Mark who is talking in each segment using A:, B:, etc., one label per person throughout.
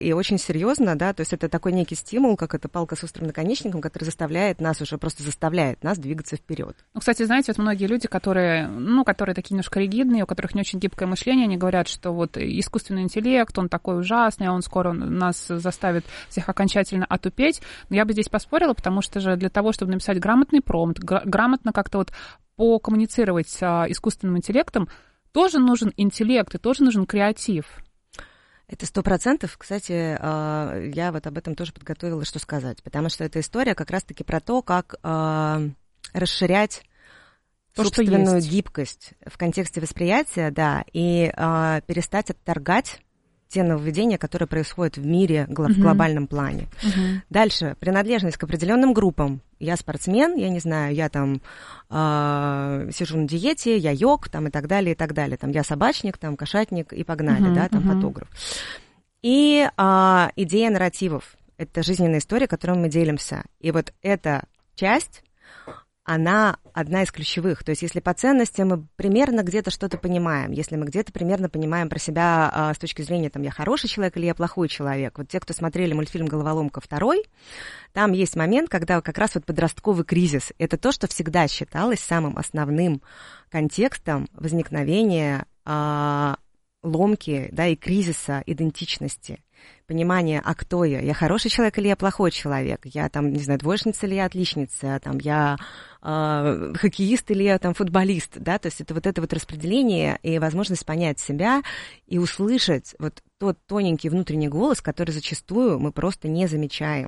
A: и очень серьезно, да, то есть это такой некий стимул, как эта палка с острым наконечником, который заставляет нас двигаться вперед.
B: Ну, кстати, знаете, вот многие люди, которые такие немножко ригидные, у которых не очень гибкое мышление, они говорят, что вот искусственный интеллект, он такой ужасный, он скоро нас заставит всех окончательно отупеть. Но я бы здесь поспорила, потому что же для того, чтобы написать грамотный промпт, грамотно как-то вот покоммуницировать с искусственным интеллектом, тоже нужен интеллект и тоже нужен креатив.
A: Это 100%. Кстати, я вот об этом тоже подготовила, что сказать, потому что эта история как раз-таки про то, как расширять собственную гибкость в контексте восприятия, да, и перестать отторгать те нововведения, которые происходят в мире в глобальном плане. Дальше, принадлежность к определенным группам. Я спортсмен, я не знаю, я там сижу на диете, я йог, там, и так далее, и так далее. Там, я собачник, там, кошатник, и погнали, да, там, фотограф. И идея нарративов. Это жизненная история, которой мы делимся. И вот эта часть, она одна из ключевых. То есть если по ценностям мы примерно где-то что-то понимаем, если мы где-то примерно понимаем про себя с точки зрения, там, я хороший человек или я плохой человек. Вот те, кто смотрели мультфильм «Головоломка 2», там есть момент, когда как раз вот подростковый кризис. Это то, что всегда считалось самым основным контекстом возникновения ломки, да, и кризиса идентичности. Понимание, а кто я? Я хороший человек или я плохой человек? Я там, не знаю, двоечница или я отличница? Там, я хоккеист или я там футболист? Да? То есть это вот распределение и возможность понять себя и услышать вот тот тоненький внутренний голос, который зачастую мы просто не замечаем.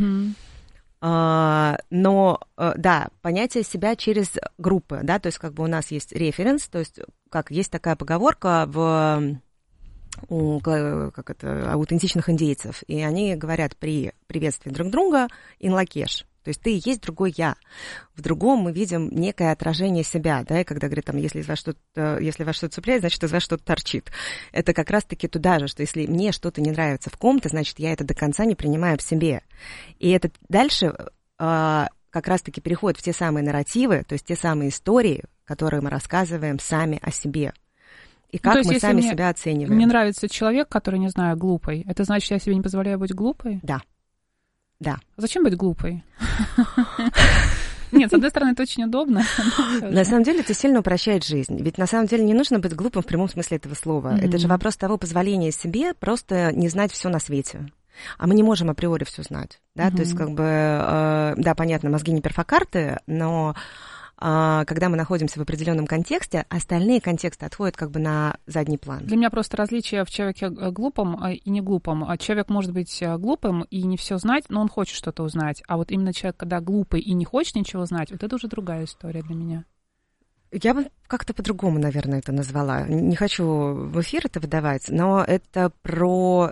A: Но, да, понятие себя через группы, да, то есть как бы у нас есть референс, то есть как есть такая поговорка у аутентичных индейцев, и они говорят при приветствии друг друга «in lak'ech», то есть ты и есть другой я. В другом мы видим некое отражение себя, да, и когда говорят, там, если вас что-то цепляет, значит, из вас что-то торчит. Это как раз-таки туда же, что если мне что-то не нравится в ком-то, значит, я это до конца не принимаю в себе. И это дальше как раз-таки переходит в те самые нарративы, то есть те самые истории, которые мы рассказываем сами о себе. И как мы сами себя оцениваем.
B: Мне нравится человек, который, не знаю, глупый. Это значит, я себе не позволяю быть глупой?
A: Да. Да.
B: А зачем быть глупой? Нет, с одной стороны, это очень удобно.
A: На самом деле это сильно упрощает жизнь. Ведь на самом деле не нужно быть глупым в прямом смысле этого слова. Это же вопрос того позволения себе просто не знать все на свете. А мы не можем априори все знать. Да? То есть, как бы, да, понятно, мозги не перфокарты, но когда мы находимся в определенном контексте, остальные контексты отходят как бы на задний план.
B: Для меня просто различие в человеке глупом и не глупом. Человек может быть глупым и не все знать, но он хочет что-то узнать. А вот именно человек, когда глупый и не хочет ничего знать, вот это уже другая история для меня.
A: Я бы как-то по-другому, наверное, это назвала. Не хочу в эфир это выдавать, но это про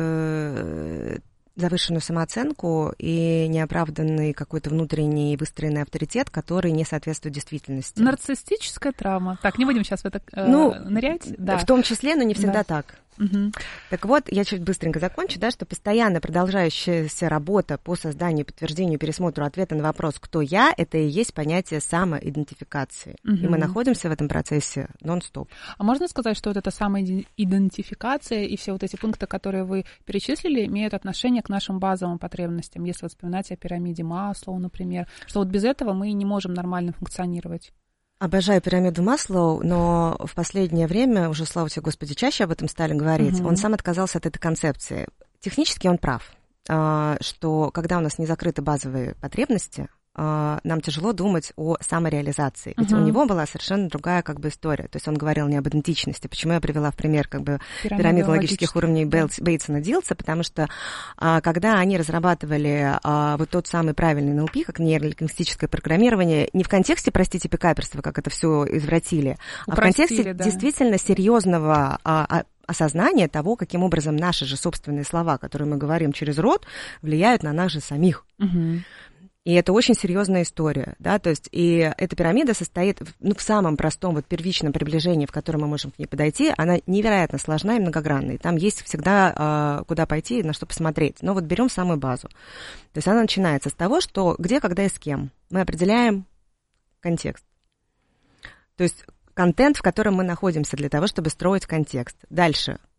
A: завышенную самооценку и неоправданный какой-то внутренний выстроенный авторитет, который не соответствует действительности.
B: Нарциссическая травма. Так, не будем сейчас в это нырять. Да.
A: В том числе, но не всегда так. Так вот, я чуть быстренько закончу, да, что постоянно продолжающаяся работа по созданию, подтверждению, пересмотру ответа на вопрос «кто я?» это и есть понятие самоидентификации. И мы находимся в этом процессе нон-стоп.
B: А можно сказать, что вот эта самоидентификация и все вот эти пункты, которые вы перечислили, имеют отношение к нашим базовым потребностям, если вот вспоминать о пирамиде Маслоу, например, что вот без этого мы не можем нормально функционировать?
A: Обожаю пирамиду Маслоу, но в последнее время, уже, слава тебе, Господи, чаще об этом стали говорить, он сам отказался от этой концепции. Технически он прав, что когда у нас не закрыты базовые потребности, нам тяжело думать о самореализации. Ведь у него была совершенно другая как бы история. То есть он говорил не об идентичности. Почему я привела в пример как бы пирамиду логических уровней Бейтсона-Дилса? Потому что когда они разрабатывали вот тот самый правильный НЛП, как нейролингвистическое программирование, не в контексте, простите, пикаперства, как это все извратили, а в контексте действительно серьезного осознания того, каким образом наши же собственные слова, которые мы говорим через рот, влияют на нас же самих. И это очень серьезная история, да, то есть и эта пирамида состоит в самом простом вот первичном приближении, в котором мы можем к ней подойти, она невероятно сложна и многогранная, там есть всегда куда пойти и на что посмотреть, но вот берем самую базу, то есть она начинается с того, что где, когда и с кем мы определяем контекст, то есть контент, в котором мы находимся для того, чтобы строить контекст. Дальше.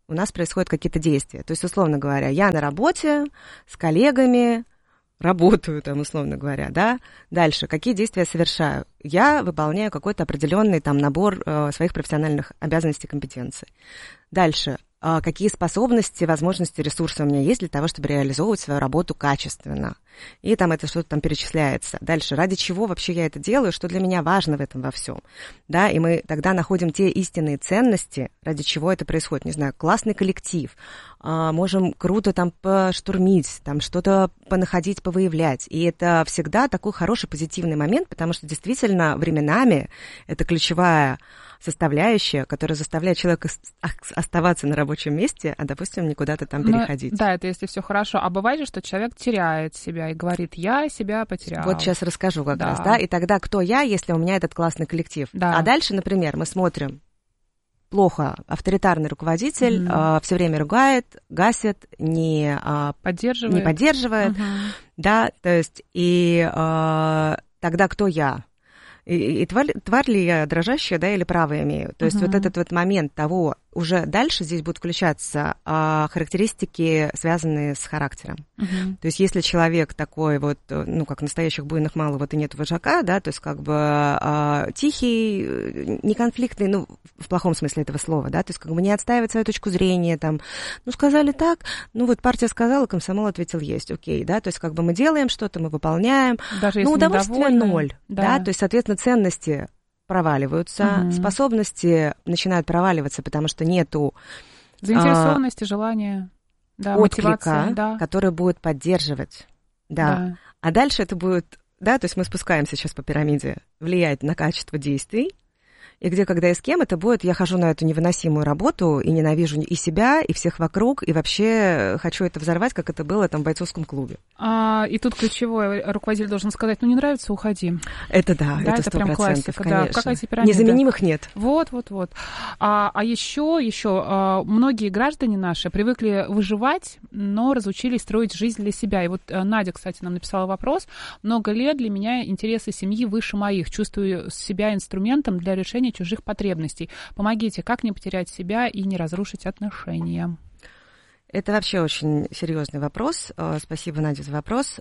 A: у нас происходят какие-то действия. То есть, условно говоря, я на работе с коллегами, работаю там, условно говоря, да. Дальше, какие действия я совершаю? Я выполняю какой-то определенный там набор своих профессиональных обязанностей, компетенций. Дальше, какие способности, возможности, ресурсы у меня есть для того, чтобы реализовывать свою работу качественно. И там это что-то там перечисляется. Дальше, ради чего вообще я это делаю, что для меня важно в этом во всем. Да, и мы тогда находим те истинные ценности, ради чего это происходит. Не знаю, классный коллектив, можем круто там поштурмить, там что-то понаходить, повыявлять. И это всегда такой хороший позитивный момент, потому что действительно временами это ключевая составляющая, которая заставляет человека оставаться на рабочем месте, а, допустим, не куда-то там переходить.
B: Да, это если все хорошо. А бывает же, что человек теряет себя и говорит, я себя потерял.
A: Вот сейчас расскажу как раз, да. И тогда кто я, если у меня этот классный коллектив? Да. А дальше, например, мы смотрим, плохо, авторитарный руководитель все время ругает, гасит, не поддерживает. Да, то есть, и тогда кто я? И тварь ли я дрожащая, да, или право имею? То есть вот этот вот момент того, уже дальше здесь будут включаться характеристики, связанные с характером. То есть если человек такой вот, ну, как настоящих буйных мало, вот и нет вожака, да, то есть как бы тихий, неконфликтный, ну, в плохом смысле этого слова, да, то есть как бы не отстаивает свою точку зрения, там, ну, сказали так, ну, вот партия сказала, комсомол ответил есть, окей, да, то есть как бы мы делаем что-то, мы выполняем,
B: даже если
A: удовольствие ноль, да, то есть, соответственно, ценности проваливаются, способности начинают проваливаться, потому что нету
B: заинтересованности, желания, да,
A: отклика,
B: да,
A: который будет поддерживать, да. А дальше это будет, да, то есть мы спускаемся сейчас по пирамиде, влиять на качество действий, и где, когда и с кем это будет, я хожу на эту невыносимую работу и ненавижу и себя, и всех вокруг, и вообще хочу это взорвать, как это было там в бойцовском клубе.
B: И тут ключевой руководитель должен сказать, ну не нравится, уходи.
A: Это да, это 100%,
B: прям классика,
A: конечно.
B: Да. Как эти пирамиды.
A: Незаменимых нет.
B: Вот. А еще многие граждане наши привыкли выживать, но разучились строить жизнь для себя. И вот Надя, кстати, нам написала вопрос. Много лет для меня интересы семьи выше моих. Чувствую себя инструментом для решения чужих потребностей. Помогите, как не потерять себя и не разрушить отношения?
A: Это вообще очень серьезный вопрос. Спасибо, Надя, за вопрос.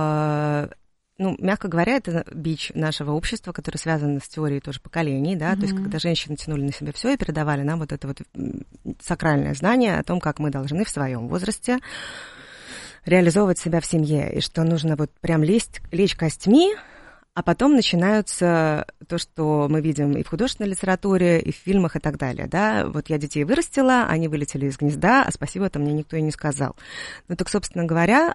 A: Ну, мягко говоря, это бич нашего общества, который связан с теорией тоже поколений, да, то есть когда женщины тянули на себя все и передавали нам вот это вот сакральное знание о том, как мы должны в своем возрасте реализовывать себя в семье, и что нужно вот прям лечь костьми, а потом начинаются то, что мы видим и в художественной литературе, и в фильмах, и так далее, да. Вот я детей вырастила, они вылетели из гнезда, а спасибо-то мне никто и не сказал. Ну, так, собственно говоря,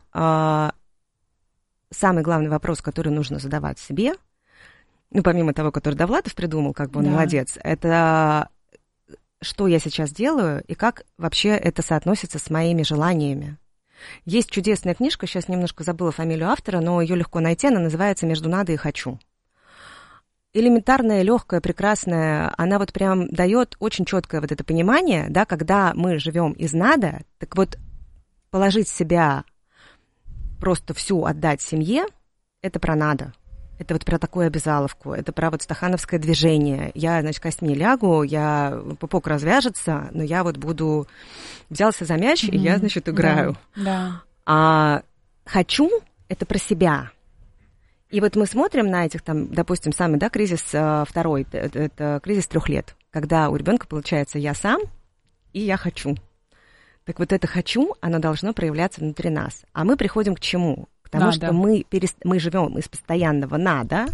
A: самый главный вопрос, который нужно задавать себе, ну, помимо того, который Довлатов придумал, как бы он молодец, это что я сейчас делаю и как вообще это соотносится с моими желаниями. Есть чудесная книжка, сейчас немножко забыла фамилию автора, но ее легко найти, она называется «Между надо и хочу». Элементарная, легкая, прекрасная, она вот прям дает очень четкое вот это понимание, да, когда мы живем из надо, так вот положить себя, просто всю отдать семье, это про надо. Это вот про такую обязаловку, это про вот стахановское движение. Я, значит, костьми лягу, пупок развяжется, но я вот буду... Взялся за мяч, и я, значит, играю.
B: Да.
A: А хочу — это про себя. И вот мы смотрим на этих, там, допустим, самый, да, кризис второй, это кризис 3 лет, когда у ребенка получается «я сам» и «я хочу». Так вот это «хочу», оно должно проявляться внутри нас. А мы приходим к чему? К тому, что мы живем из постоянного «надо».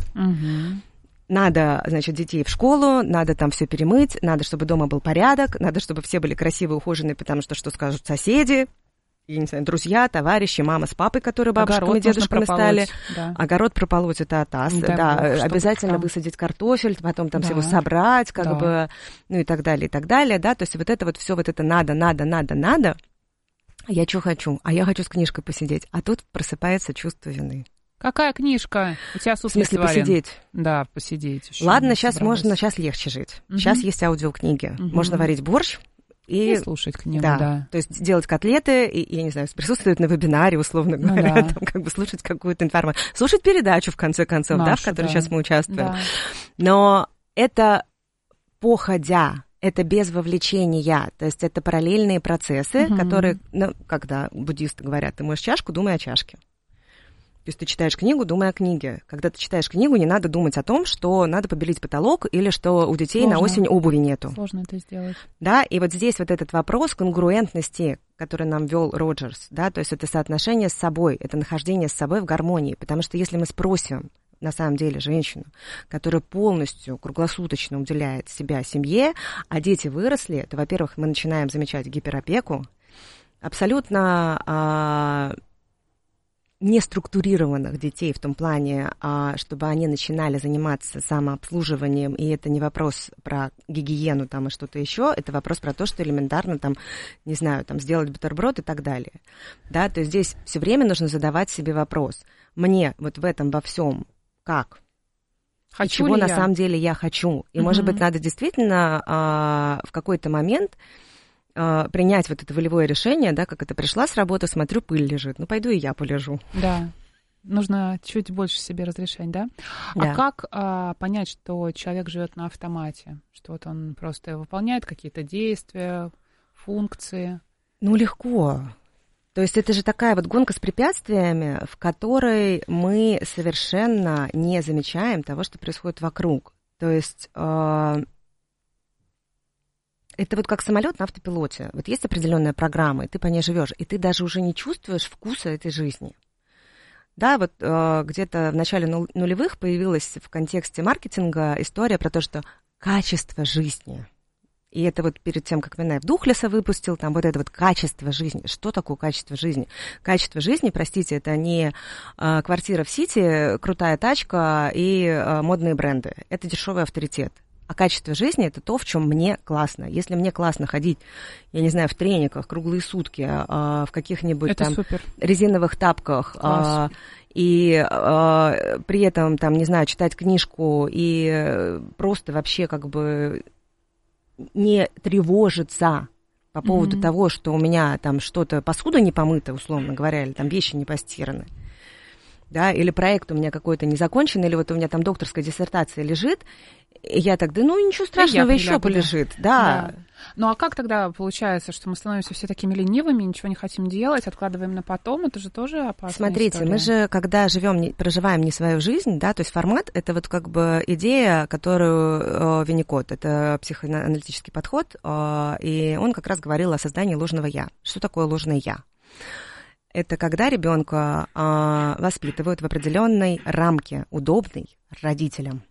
A: Надо, значит, детей в школу, надо там все перемыть, надо, чтобы дома был порядок, надо, чтобы все были красивые, ухоженные, потому что скажут соседи, я не знаю, друзья, товарищи, мама с папой, которые бабушками, дедушками стали. Да. Огород прополоть — это атас. Да, обязательно высадить картофель, потом там всего собрать, как бы, ну и так далее, и так далее, да. То есть вот это вот все вот это надо. Я что хочу? А я хочу с книжкой посидеть. А тут просыпается чувство вины.
B: Какая книжка? У тебя суп
A: в смысле посидеть?
B: Да, посидеть. Еще
A: ладно, сейчас легче жить. Сейчас есть аудиокниги. Можно варить борщ и
B: слушать книгу, да.
A: То есть делать котлеты, и, я не знаю, присутствовать на вебинаре, условно говоря, там, как бы слушать какую-то информацию. Слушать передачу, в конце концов, в которой сейчас мы участвуем. Да. Но это походя. это без вовлечения, то есть это параллельные процессы, которые, ну, когда буддисты говорят, ты моешь чашку, думай о чашке. То есть ты читаешь книгу, думай о книге. Когда ты читаешь книгу, не надо думать о том, что надо побелить потолок или что у детей на осень обуви нету.
B: Сложно это сделать.
A: Да, и вот здесь вот этот вопрос конгруентности, который нам вел Роджерс, да, то есть это соотношение с собой, это нахождение с собой в гармонии. Потому что если мы спросим, на самом деле, женщину, которая полностью, круглосуточно уделяет себя семье, а дети выросли, то, во-первых, мы начинаем замечать гиперопеку, абсолютно неструктурированных детей в том плане, чтобы они начинали заниматься самообслуживанием, и это не вопрос про гигиену там и что-то еще, это вопрос про то, что элементарно там, не знаю, там сделать бутерброд и так далее. Да, то есть здесь все время нужно задавать себе вопрос, мне вот в этом во всем как?
B: Хочу
A: чего
B: ли
A: на
B: я?
A: самом деле я хочу? И, может быть, надо действительно в какой-то момент принять вот это волевое решение, да, как это пришла с работы, смотрю, пыль лежит, ну, пойду и я полежу.
B: Да, нужно чуть больше себе разрешать, да?
A: Да.
B: А как понять, что человек живет на автомате? Что вот он просто выполняет какие-то действия, функции?
A: Ну, легко. То есть это же такая вот гонка с препятствиями, в которой мы совершенно не замечаем того, что происходит вокруг. То есть это вот как самолет на автопилоте. Вот есть определенная программа, и ты по ней живешь, и ты даже уже не чувствуешь вкуса этой жизни. Да, вот где-то в начале нулевых появилась в контексте маркетинга история про то, что качество жизни. И это вот перед тем, как Винайв Духлеса выпустил, там вот это вот качество жизни. Что такое качество жизни? Качество жизни, простите, это не квартира в Сити, крутая тачка и модные бренды. Это дешевый авторитет. А качество жизни – это то, в чем мне классно. Если мне классно ходить, я не знаю, в трениках круглые сутки, в каких-нибудь там резиновых тапках, и при этом, там, не знаю, читать книжку и просто вообще как бы не тревожиться по поводу того, что у меня там что-то, посуда не помыта, условно говоря, или там вещи не постираны, да, или проект у меня какой-то не закончен, или вот у меня там докторская диссертация лежит, и я тогда, ну, ничего страшного, еще полежит, да.
B: Ну, а как тогда получается, что мы становимся все такими ленивыми, ничего не хотим делать, откладываем на потом, это же тоже опасно.
A: Смотрите, история. Мы же, когда проживаем не свою жизнь, да, то есть формат, это вот как бы идея, которую Винникот, это психоаналитический подход, и он как раз говорил о создании ложного «я». Что такое ложное «я»? Это когда ребенка воспитывают в определенной рамке, удобной родителям.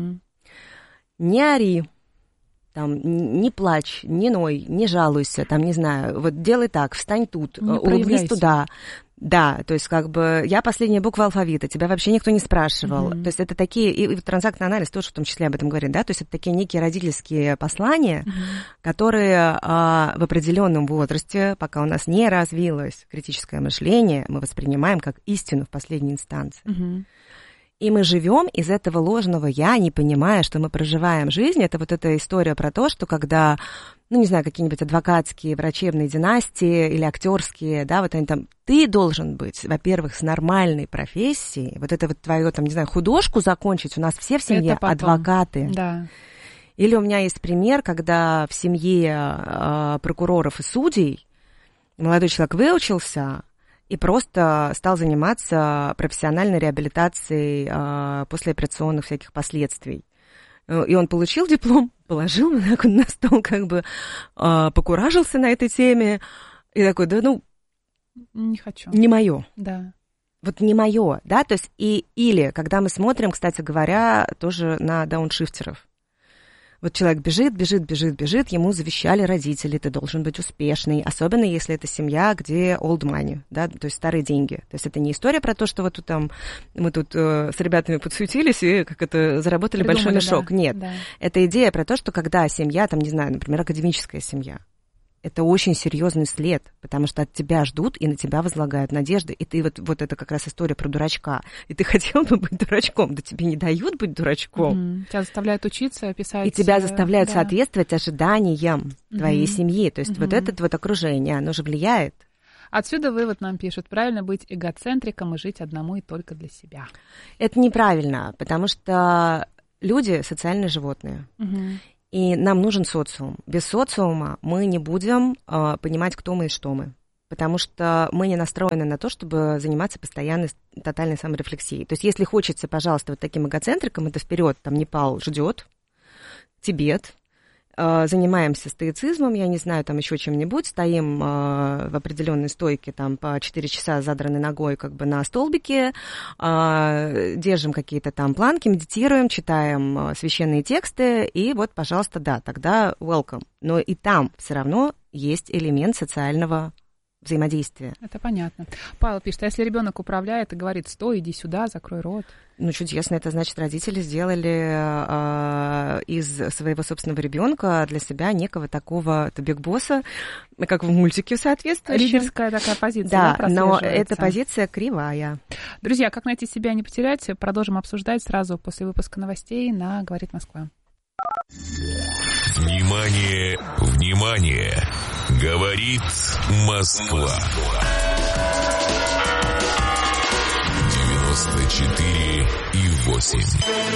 A: Не ори, там, не плачь, не ной, не жалуйся, там, не знаю, вот делай так, встань тут, улыбнись туда. Да, то есть как бы я последняя буква алфавита, тебя вообще никто не спрашивал. То есть это такие, и транзактный анализ тоже в том числе об этом говорит, да, то есть это такие некие родительские послания, которые в определенном возрасте, пока у нас не развилось критическое мышление, мы воспринимаем как истину в последней инстанции. И мы живем из этого ложного «я», не понимая, что мы проживаем жизнь. Это вот эта история про то, что когда, ну, не знаю, какие-нибудь адвокатские, врачебные династии или актерские, да, вот они там, ты должен быть, во-первых, с нормальной профессией, вот это вот твою, там, не знаю, художку закончить, у нас все в семье адвокаты.
B: Да.
A: Или у меня есть пример, когда в семье прокуроров и судей молодой человек выучился и просто стал заниматься профессиональной реабилитацией послеоперационных всяких последствий. И он получил диплом, положил на стол, как бы покуражился на этой теме, и такой, да ну,
B: не хочу.
A: Не мое.
B: Да.
A: Вот не мое, да, то есть или когда мы смотрим, кстати говоря, тоже на дауншифтеров. Вот человек бежит, ему завещали родители, ты должен быть успешный, особенно если это семья, где old money, да, то есть старые деньги. То есть это не история про то, что вот тут там мы тут с ребятами подсуетились и как это заработали большой мешок. Да, нет, да. Это идея про то, что когда семья, там, не знаю, например, академическая семья, это очень серьезный след, потому что от тебя ждут и на тебя возлагают надежды. И ты вот это как раз история про дурачка. И ты хотел бы быть дурачком, да тебе не дают быть дурачком.
B: Тебя заставляют учиться, писать.
A: И тебя заставляют соответствовать ожиданиям твоей семьи. То есть вот это вот окружение, оно же влияет.
B: Отсюда вывод нам пишут: правильно быть эгоцентриком и жить одному и только для себя.
A: Это неправильно, потому что люди — социальные животные. И нам нужен социум. Без социума мы не будем понимать, кто мы и что мы. Потому что мы не настроены на то, чтобы заниматься постоянной тотальной саморефлексией. То есть если хочется, пожалуйста, вот таким эгоцентриком, это вперед, там Непал ждет, Тибет, занимаемся стоицизмом, я не знаю, там еще чем-нибудь, стоим в определенной стойке, там по 4 часа задранной ногой как бы на столбике, держим какие-то там планки, медитируем, читаем священные тексты, и вот, пожалуйста, да, тогда welcome. Но и там все равно есть элемент социального взаимодействия.
B: Это понятно. Павел пишет, а если ребенок управляет и говорит, стой, иди сюда, закрой рот?
A: Ну, чудесно. Это значит, родители сделали из своего собственного ребенка для себя некого такого биг-босса, как в мультике соответствующем.
B: Лидерская такая позиция.
A: Да, но эта позиция кривая.
B: Друзья, как найти себя и не потерять, продолжим обсуждать сразу после выпуска новостей на «Говорит Москва».
C: Внимание, внимание! Говорит Москва. 94,8.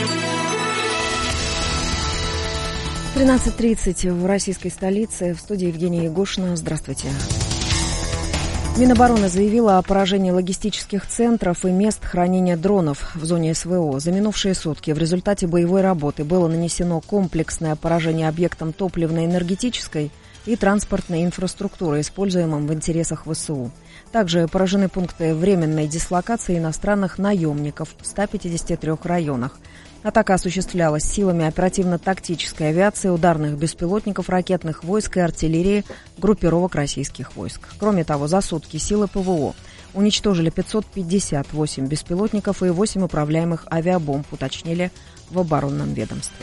A: 13:30 в российской столице. В студии Евгения Егошина. Здравствуйте. Минобороны заявила о поражении логистических центров и мест хранения дронов в зоне СВО. За минувшие сутки в результате боевой работы было нанесено комплексное поражение объектам топливно-энергетической и транспортной инфраструктуры, используемым в интересах ВСУ. Также поражены пункты временной дислокации иностранных наемников в 153 районах. Атака осуществлялась силами оперативно-тактической авиации, ударных беспилотников, ракетных войск и артиллерии группировок российских войск. Кроме того, за сутки силы ПВО уничтожили 558 беспилотников и 8 управляемых авиабомб, уточнили в оборонном ведомстве.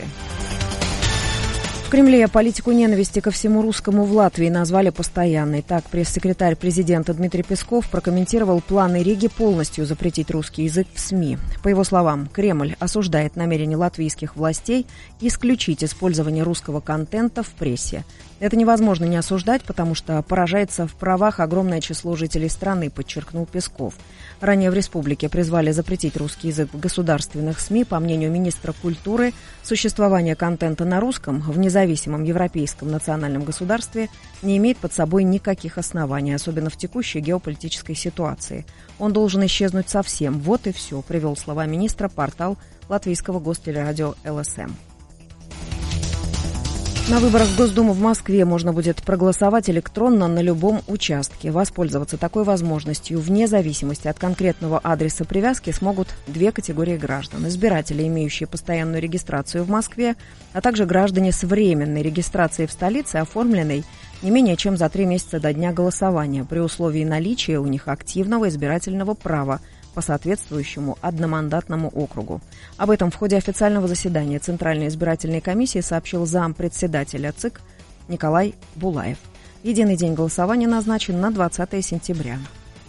A: В Кремле политику ненависти ко всему русскому в Латвии назвали постоянной. Так, пресс-секретарь президента Дмитрий Песков прокомментировал планы Риги полностью запретить русский язык в СМИ. По его словам, Кремль осуждает намерение латвийских властей исключить использование русского контента в прессе. Это невозможно не осуждать, потому что поражается в правах огромное число жителей страны, подчеркнул Песков. Ранее в республике призвали запретить русский язык в государственных СМИ. По мнению министра культуры, существование контента на русском в независимом европейском национальном государстве не имеет под собой никаких оснований, особенно в текущей геополитической ситуации. Он должен исчезнуть совсем. Вот и все, привел слова министра портал латвийского гостелерадио ЛСМ. На выборах в Госдуму в Москве можно будет проголосовать электронно на любом участке. Воспользоваться такой возможностью вне зависимости от конкретного адреса привязки смогут две категории граждан. Избиратели, имеющие постоянную регистрацию в Москве, а также граждане с временной регистрацией в столице, оформленной не менее чем за 3 месяца до дня голосования, при условии наличия у них активного избирательного права по соответствующему одномандатному округу. Об этом в ходе официального заседания Центральной избирательной комиссии сообщил зампредседателя ЦИК Николай Булаев. Единый день голосования назначен на 20 сентября.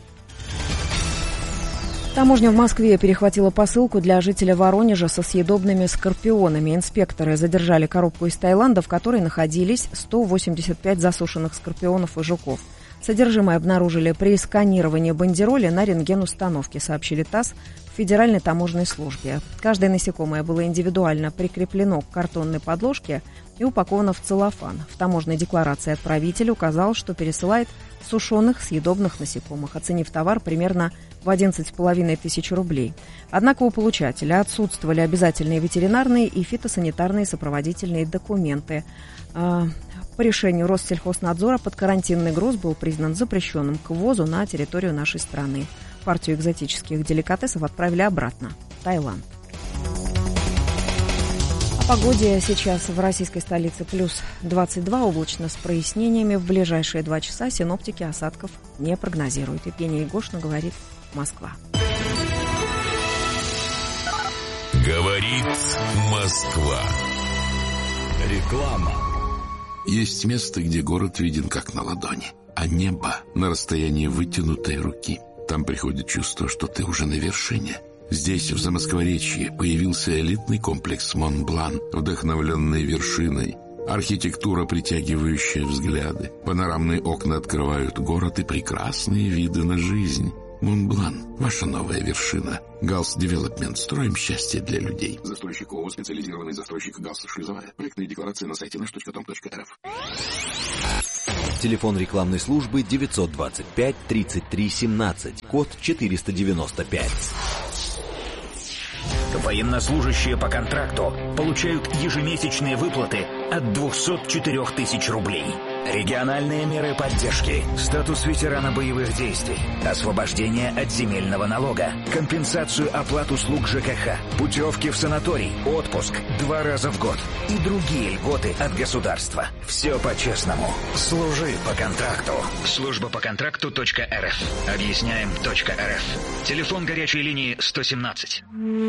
A: Таможня в Москве перехватила посылку для жителя Воронежа со съедобными скорпионами. Инспекторы задержали коробку из Таиланда, в которой находились 185 засушенных скорпионов и жуков. Содержимое обнаружили при сканировании бандероли на рентген-установке, сообщили ТАСС в Федеральной таможенной службе. Каждое насекомое было индивидуально прикреплено к картонной подложке и упаковано в целлофан. В таможенной декларации отправитель указал, что пересылает сушеных съедобных насекомых, оценив товар примерно в 11,5 тысяч рублей. Однако у получателя отсутствовали обязательные ветеринарные и фитосанитарные сопроводительные документы. По решению Россельхознадзора подкарантинный груз был признан запрещенным к ввозу на территорию нашей страны. Партию экзотических деликатесов отправили обратно в Таиланд. О погоде сейчас в российской столице плюс 22, облачно с прояснениями. В ближайшие 2 часа синоптики осадков не прогнозируют. Евгения Егошина, говорит Москва.
C: Говорит Москва.
D: Реклама. Есть место, где город виден как на ладони, а небо на расстоянии вытянутой руки. Там приходит чувство, что ты уже на вершине. Здесь, в Замоскворечье, появился элитный комплекс Монблан, вдохновленный вершиной. Архитектура, притягивающая взгляды. Панорамные окна открывают город и прекрасные виды на жизнь. Монблан – ваша новая вершина. Галс Девелопмент. Строим счастье для людей. Застройщик ООО «Специализированный застройщик Галс Шлюзовая». Проектные декларации на сайте nash.com.rf.
E: Телефон рекламной службы 925 33 17, код 495.
F: Военнослужащие по контракту получают ежемесячные выплаты от 204 тысяч рублей. Региональные меры поддержки, статус ветерана боевых действий, освобождение от земельного налога, компенсацию оплат услуг ЖКХ, путевки в санаторий, отпуск 2 раза в год и другие льготы от государства. Все по-честному. Служи по контракту. Служба по контракту.рф. Объясняем.рф. Телефон горячей линии 117.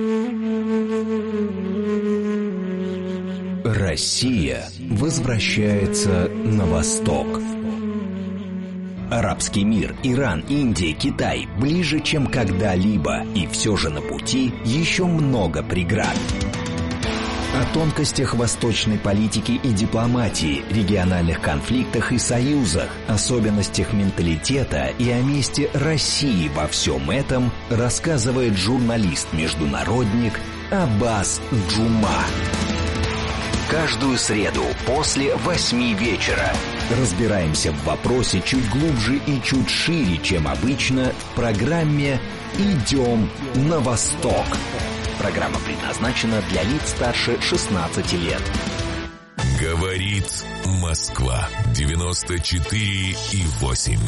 E: Россия возвращается на восток. Арабский мир, Иран, Индия, Китай ближе, чем когда-либо, и все же на пути еще много преград. О тонкостях восточной политики и дипломатии, региональных конфликтах и союзах, особенностях менталитета и о месте России во всем этом рассказывает журналист-международник Аббас Джума. Каждую среду после 8 вечера разбираемся в вопросе чуть глубже и чуть шире, чем обычно, в программе «Идем на восток». Программа предназначена для лиц старше 16 лет.
C: Говорит Москва 94,8.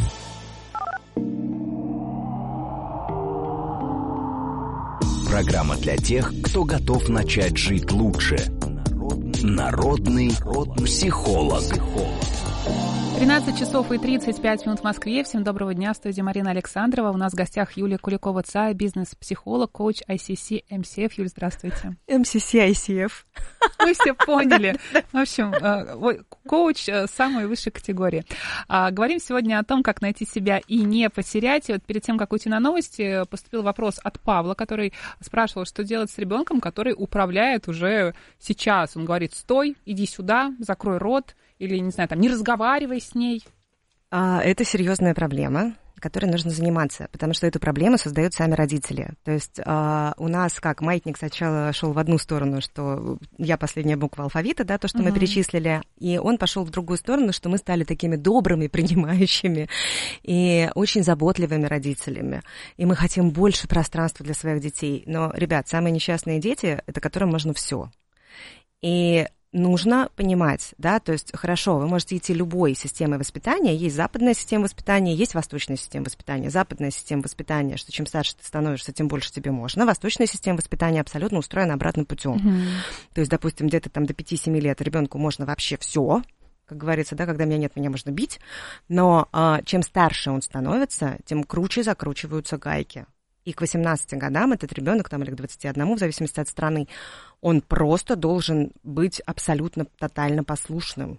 E: Программа для тех, кто готов начать жить лучше. Народный психолог.
B: 13 часов и 35 минут в Москве. Всем доброго дня. В студии Марина Александрова. У нас в гостях Юлия Куликова-Цай, бизнес-психолог, коуч ICC MCF. Юлия, здравствуйте.
A: MCC ICF.
B: Мы все поняли. В общем, коуч самой высшей категории. Говорим сегодня о том, как найти себя и не потерять. И вот перед тем, как уйти на новости, поступил вопрос от Павла, который спрашивал, что делать с ребенком, который управляет уже сейчас. Он говорит: стой, иди сюда, закрой рот. Или, не знаю, там, не разговаривай с ней.
A: Это серьезная проблема, которой нужно заниматься, потому что эту проблему создают сами родители. То есть у нас как маятник сначала шел в одну сторону, что я последняя буква алфавита, да, то, что мы перечислили, и он пошел в другую сторону, что мы стали такими добрыми, принимающими и очень заботливыми родителями. И мы хотим больше пространства для своих детей. Но, ребят, самые несчастные дети — это которым можно все. И нужно понимать, да, то есть, хорошо, вы можете идти любой системой воспитания, есть западная система воспитания, есть восточная система воспитания. Западная система воспитания, что чем старше ты становишься, тем больше тебе можно. Восточная система воспитания абсолютно устроена обратным путем. То есть, допустим, где-то там до 5-7 лет ребенку можно вообще все, как говорится, да, когда меня нет, меня можно бить, но чем старше он становится, тем круче закручиваются гайки. И к 18 годам этот ребенок, там, или к 21, в зависимости от страны, он просто должен быть абсолютно тотально послушным.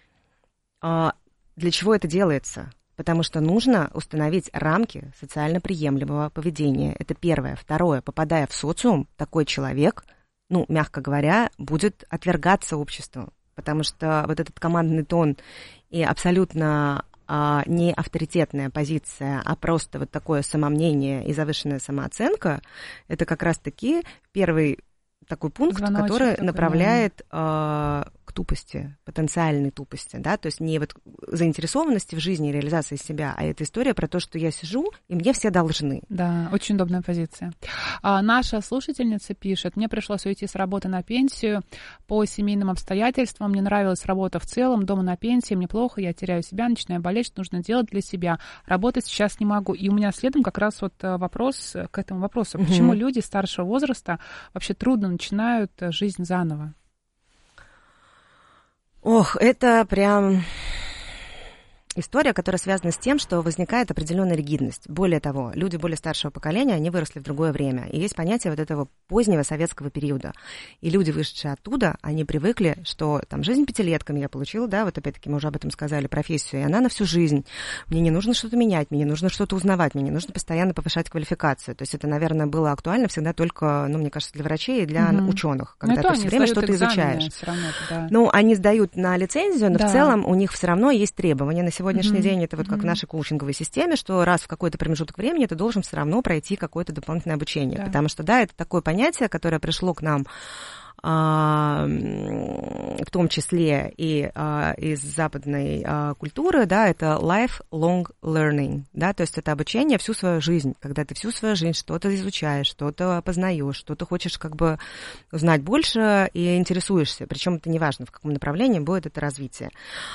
A: Для чего это делается? Потому что нужно установить рамки социально приемлемого поведения. Это первое. Второе. Попадая в социум, такой человек, ну, мягко говоря, будет отвергаться обществом. Потому что вот этот командный тон и абсолютно не авторитетная позиция, а просто вот такое самомнение и завышенная самооценка, это как раз-таки первый такой пункт, звоночек, который направляет к тупости, потенциальной тупости, да, то есть не вот заинтересованности в жизни и реализации себя, а это история про то, что я сижу, и мне все должны.
B: Да, очень удобная позиция. Наша слушательница пишет: мне пришлось уйти с работы на пенсию по семейным обстоятельствам, мне нравилась работа в целом, дома на пенсии, мне плохо, я теряю себя, начинаю болеть, что нужно делать для себя, работать сейчас не могу. И у меня следом как раз вот вопрос к этому вопросу. Почему люди старшего возраста вообще трудно начинают жизнь заново?
A: Ох, это прям история, которая связана с тем, что возникает определенная ригидность. Более того, люди более старшего поколения, они выросли в другое время. И есть понятие вот этого позднего советского периода. И люди, вышедшие оттуда, они привыкли, что там жизнь пятилетками я получила, да, вот опять-таки мы уже об этом сказали, профессию, и она на всю жизнь. Мне не нужно что-то менять, мне не нужно что-то узнавать, мне не нужно постоянно повышать квалификацию. То есть это, наверное, было актуально всегда только, ну, мне кажется, для врачей и для ученых, когда ты все время что-то изучаешь.
B: Равно, да.
A: Ну, они сдают на лицензию, но в целом у них все равно есть требования на сегодня. сегодняшний день, это вот как в нашей коучинговой системе, что раз в какой-то промежуток времени ты должен все равно пройти какое-то дополнительное обучение. Потому что, да, это такое понятие, которое пришло к нам в том числе и из западной культуры, да, это lifelong learning, да, то есть это обучение всю свою жизнь, когда ты всю свою жизнь что-то изучаешь, что-то познаешь, что-то хочешь как бы узнать больше и интересуешься, причем это не важно, в каком направлении будет это развитие.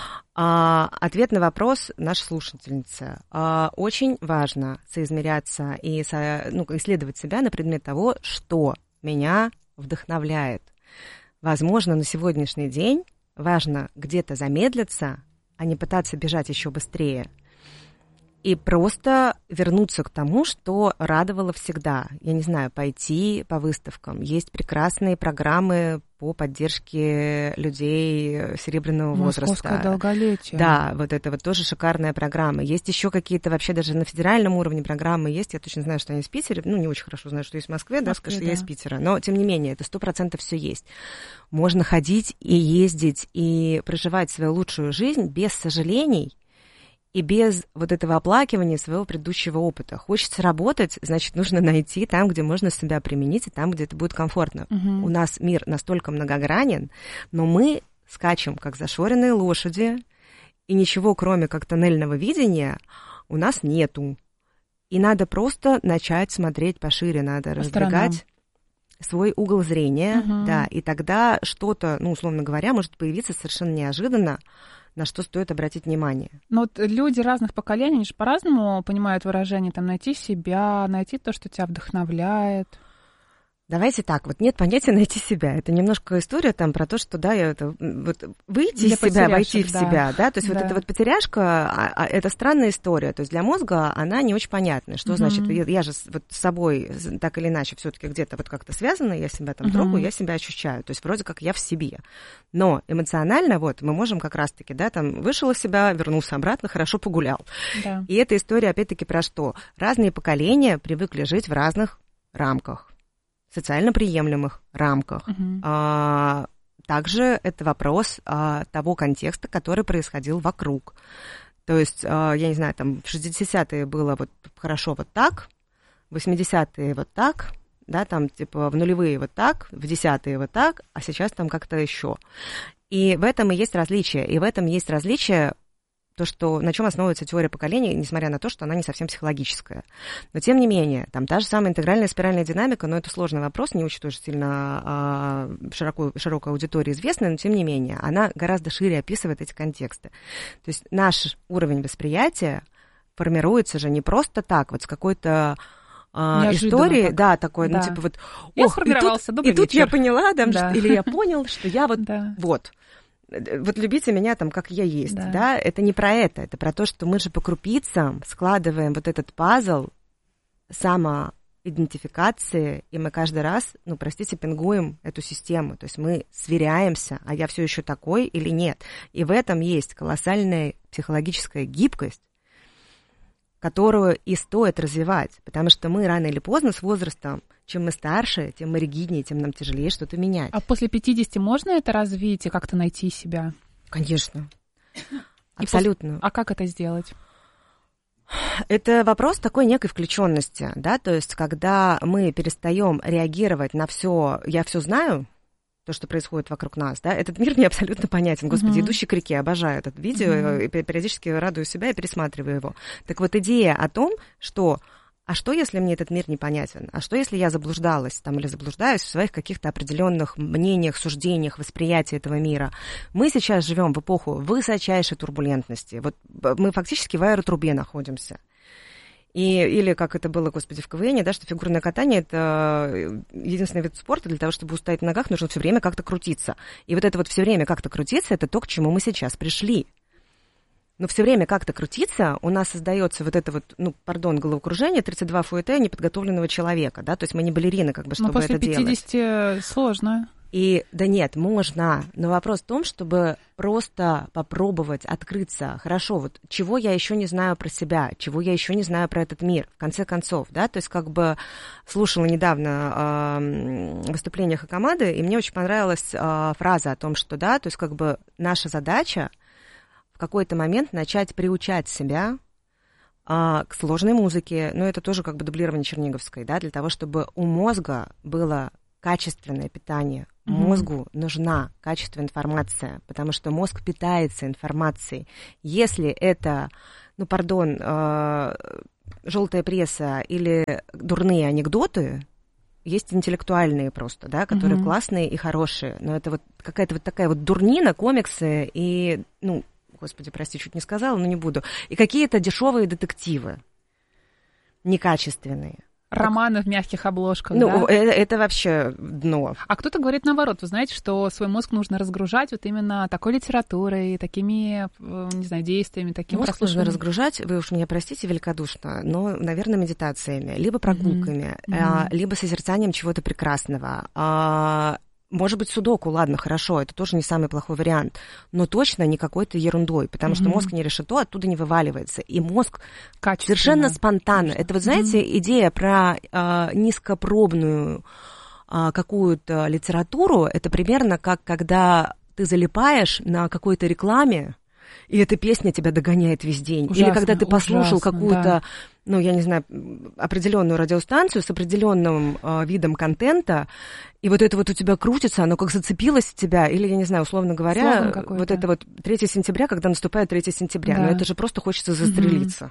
A: Ответ на вопрос нашей слушательницы. Очень важно соизмеряться и исследовать себя на предмет того, что меня вдохновляет. Возможно, на сегодняшний день важно где-то замедлиться, а не пытаться бежать еще быстрее. И просто вернуться к тому, что радовало всегда. Я не знаю, пойти по выставкам. Есть прекрасные программы по поддержке людей серебряного возраста.
B: Московское долголетие.
A: Да, вот это вот тоже шикарная программа. Есть еще какие-то вообще даже на федеральном уровне программы есть. Я точно знаю, что они из Питера. Ну, не очень хорошо знаю, что есть в Москве, да, скажу, что я из Питера. Но, тем не менее, это 100% все есть. Можно ходить и ездить, и проживать свою лучшую жизнь без сожалений, и без вот этого оплакивания своего предыдущего опыта. Хочется работать, значит, нужно найти там, где можно себя применить, и там, где это будет комфортно. У нас мир настолько многогранен, но мы скачем, как зашоренные лошади, и ничего, кроме как тоннельного видения, у нас нету. И надо просто начать смотреть пошире, надо раздвигать свой угол зрения, да, и тогда что-то, ну, условно говоря, может появиться совершенно неожиданно, на что стоит обратить внимание.
B: Но вот люди разных поколений, они же по-разному понимают выражение, там, найти себя, найти то, что тебя вдохновляет.
A: Давайте так, вот нет понятия найти себя. Это немножко история там про то, что, да, это вот выйти из себя, войти в себя, да, то есть вот эта вот потеряшка, это странная история, то есть для мозга она не очень понятная, что значит, я же вот с собой так или иначе все-таки где-то вот как-то связана, я себя там трогаю, я себя ощущаю, то есть вроде как я в себе, но эмоционально вот мы можем как раз-таки, да, там вышел из себя, вернулся обратно, хорошо погулял. Да. И эта история опять-таки про что? Разные поколения привыкли жить в разных рамках, социально приемлемых рамках. Также это вопрос того контекста, который происходил вокруг. То есть, я не знаю, там в 60-е было вот хорошо вот так, в 80-е вот так, да, там типа в нулевые вот так, в 10-е вот так, а сейчас там как-то еще. И в этом и есть различие. И в этом есть различие, то, что, на чем основывается теория поколений, несмотря на то, что она не совсем психологическая. Но, тем не менее, там та же самая интегральная спиральная динамика, но это сложный вопрос, не очень тоже сильно широкой аудитории известная, но, тем не менее, она гораздо шире описывает эти контексты. То есть наш уровень восприятия формируется же не просто так, вот с какой-то истории, так. Да, такой, да. Ну, типа вот, и тут я поняла, да, да. Или я понял, что я вот, да. Вот любите меня там, как я есть, да, это не про это про то, что мы же по крупицам складываем вот этот пазл самоидентификации, и мы каждый раз, ну, простите, пингуем эту систему, то есть мы сверяемся, а я все еще такой или нет, и в этом есть колоссальная психологическая гибкость, которую и стоит развивать, потому что мы рано или поздно с возрастом, чем мы старше, тем мы ригиднее, тем нам тяжелее что-то менять.
B: А после 50 можно это развить и как-то найти себя?
A: Конечно. Абсолютно.
B: А как это сделать?
A: Это вопрос такой некой включенности, да, то есть когда мы перестаем реагировать на все, я все знаю, то, что происходит вокруг нас, да, этот мир мне абсолютно понятен. Господи, «Идущий к реке», обожаю это видео, и периодически радую себя и пересматриваю его. Так вот, идея о том, что, а что, если мне этот мир непонятен? А что, если я заблуждалась там, или заблуждаюсь в своих каких-то определенных мнениях, суждениях, восприятии этого мира? Мы сейчас живем в эпоху высочайшей турбулентности. Вот мы фактически в аэротрубе находимся. Или как это было, господи, в КВН, да, что фигурное катание – это единственный вид спорта, для того, чтобы устоять на ногах, нужно все время как-то крутиться. И вот это вот все время как-то крутиться – это то, к чему мы сейчас пришли. Но все время как-то крутиться, у нас создается вот это вот, ну, пардон, головокружение, 32 фуэте неподготовленного человека, да, то есть мы не балерины, как бы, чтобы это делать.
B: Но после 50 сложно.
A: И да нет, можно, но вопрос в том, чтобы просто попробовать открыться. Хорошо, вот чего я еще не знаю про себя, чего я еще не знаю про этот мир, в конце концов, да, то есть как бы слушала недавно выступление Хакамады, и мне очень понравилась фраза о том, что, да, то есть как бы наша задача в какой-то момент начать приучать себя к сложной музыке, но это тоже как бы дублирование Черниговской, да, для того, чтобы у мозга было качественное питание. Мозгу нужна качественная информация, потому что мозг питается информацией. Если это, желтая пресса или дурные анекдоты, есть интеллектуальные просто, да, которые классные и хорошие, но это вот какая-то вот такая вот дурнина, комиксы и, господи, прости, чуть не сказала, но не буду, и какие-то дешевые детективы, некачественные.
B: Романы в мягких обложках, да?
A: Это вообще дно.
B: А кто-то говорит наоборот, вы знаете, что свой мозг нужно разгружать вот именно такой литературой, такими, не знаю, действиями, таким
A: мозг нужно разгружать, вы уж меня простите великодушно, но, наверное, медитациями, либо прогулками, либо созерцанием чего-то прекрасного. Может быть, судоку, ладно, хорошо, это тоже не самый плохой вариант, но точно не какой-то ерундой, потому что мозг не решето, оттуда не вываливается. И мозг совершенно спонтанно. Это вот, знаете, идея про низкопробную какую-то литературу, это примерно как когда ты залипаешь на какой-то рекламе, и эта песня тебя догоняет весь день. Ужасно, или когда ты послушал какую-то, я не знаю, определенную радиостанцию с определенным видом контента, и вот это вот у тебя крутится, оно как зацепилось в тебя, или, я не знаю, условно говоря, вот это вот 3 сентября, когда наступает 3 сентября, но это же просто хочется застрелиться.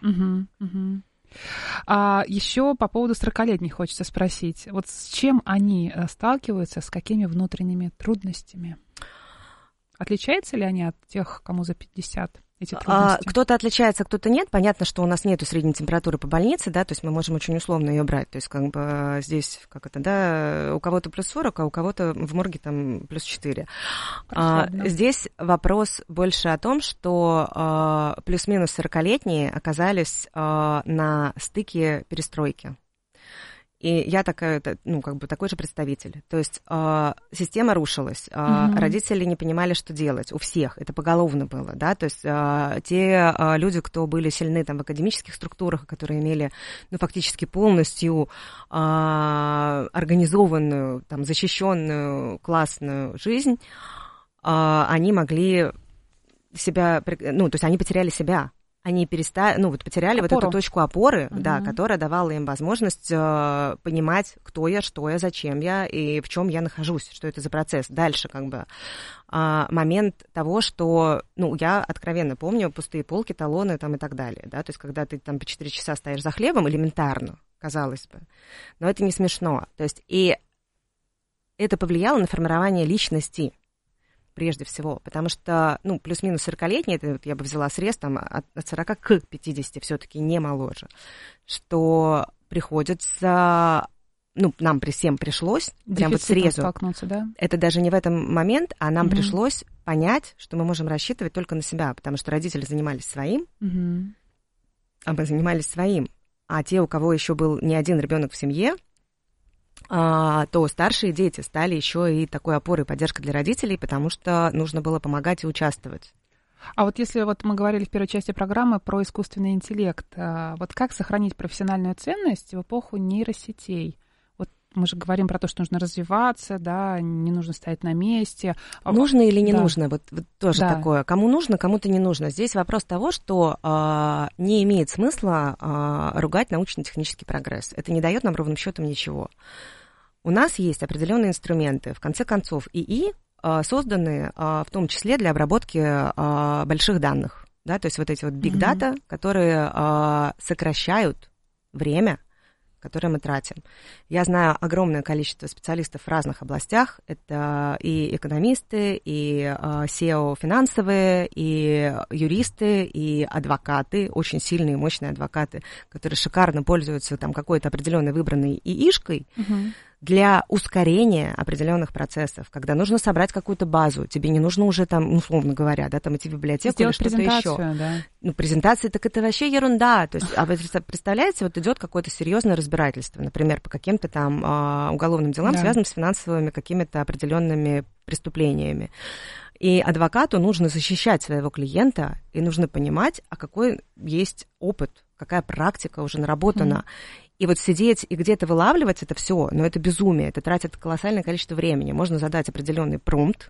B: А еще по поводу 40-летних хочется спросить. Вот с чем они сталкиваются, с какими внутренними трудностями? Отличаются ли они от тех, кому за 50, эти трудности?
A: Кто-то отличается, кто-то нет. Понятно, что у нас нету средней температуры по больнице, да, то есть мы можем очень условно ее брать. То есть как бы здесь, у кого-то плюс 40, а у кого-то в морге там плюс 4. Здесь вопрос больше о том, что плюс-минус 40-летние оказались на стыке перестройки. И я такой же представитель. То есть система рушилась, родители не понимали, что делать. У всех это поголовно было, да. То есть те люди, кто были сильны там в академических структурах, которые имели, фактически полностью организованную, там, защищенную, классную жизнь, они могли себя, то есть они потеряли себя. Они потеряли опору. Вот эту точку опоры, да, которая давала им возможность понимать, кто я, что я, зачем я и в чем я нахожусь, что это за процесс. Дальше момент того, что, я откровенно помню пустые полки, талоны там и так далее, да, то есть когда ты там по 4 часа стоишь за хлебом, элементарно, казалось бы, но это не смешно. То есть и это повлияло на формирование личности. Прежде всего, потому что, плюс-минус 40-летние, это я бы взяла срез там, от 40 к 50, все-таки не моложе, что приходится, нам всем пришлось, прям вот срезу,
B: да?
A: Это даже не в этом момент, а нам пришлось понять, что мы можем рассчитывать только на себя, потому что родители занимались своим, а мы занимались своим, а те, у кого еще был не один ребенок в семье, то старшие дети стали еще и такой опорой и поддержкой для родителей, потому что нужно было помогать и участвовать.
B: А вот если мы говорили в первой части программы про искусственный интеллект, вот как сохранить профессиональную ценность в эпоху нейросетей? Вот мы же говорим про то, что нужно развиваться, да, не нужно стоять на месте.
A: Нужно или не нужно? Вот тоже такое. Кому нужно, кому-то не нужно. Здесь вопрос того, что не имеет смысла ругать научно-технический прогресс. Это не дает нам ровным счетом ничего. У нас есть определенные инструменты. В конце концов, ИИ созданы в том числе для обработки больших данных. Да? То есть вот эти вот big data, которые сокращают время, которые мы тратим. Я знаю огромное количество специалистов в разных областях. Это и экономисты, и SEO финансовые, и юристы, и адвокаты, очень сильные, мощные адвокаты, которые шикарно пользуются там какой-то определенной выбранной ИИшкой, для ускорения определенных процессов, когда нужно собрать какую-то базу, тебе не нужно уже там, условно говоря, да, там идти в библиотеку
B: сделать
A: или что-то еще.
B: Да.
A: Презентации, так это вообще ерунда. То есть, вы представляете, вот идет какое-то серьезное разбирательство, например, по каким-то там уголовным делам, связанным с финансовыми какими-то определенными преступлениями. И адвокату нужно защищать своего клиента, и нужно понимать, а какой есть опыт, какая практика уже наработана. И вот сидеть и где-то вылавливать это все, но это безумие, это тратит колоссальное количество времени. Можно задать определенный промпт,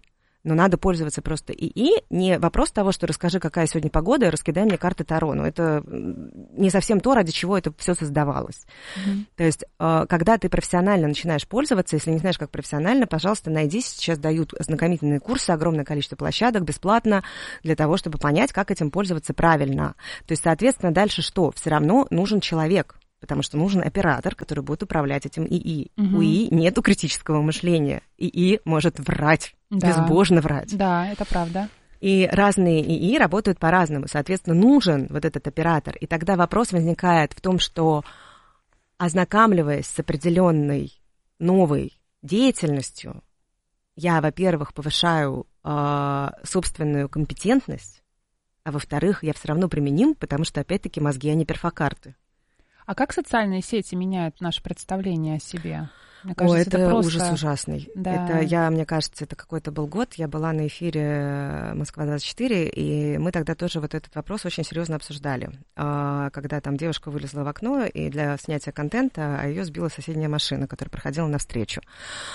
A: Но надо пользоваться просто ИИ. Не вопрос того, что расскажи, какая сегодня погода, и раскидай мне карты Таро. Но это не совсем то, ради чего это все создавалось. То есть, когда ты профессионально начинаешь пользоваться, если не знаешь, как профессионально, пожалуйста, найди. Сейчас дают ознакомительные курсы, огромное количество площадок, бесплатно, для того, чтобы понять, как этим пользоваться правильно. То есть, соответственно, дальше что? Все равно нужен человек. Потому что нужен оператор, который будет управлять этим ИИ. У ИИ нету критического мышления. ИИ может врать, безбожно врать.
B: Да, это правда.
A: И разные ИИ работают по-разному. Соответственно, нужен вот этот оператор. И тогда вопрос возникает в том, что, ознакомливаясь с определенной новой деятельностью, я, во-первых, повышаю собственную компетентность, а во-вторых, я все равно применим, потому что, опять-таки, мозги, они перфокарты.
B: А как социальные сети меняют наше представление о себе? Мне кажется,
A: это
B: просто...
A: ужас ужасный.
B: Да.
A: Мне кажется, это какой-то был год. Я была на эфире «Москва-24», и мы тогда тоже вот этот вопрос очень серьезно обсуждали. Когда там девушка вылезла в окно и для снятия контента, а ее сбила соседняя машина, которая проходила навстречу.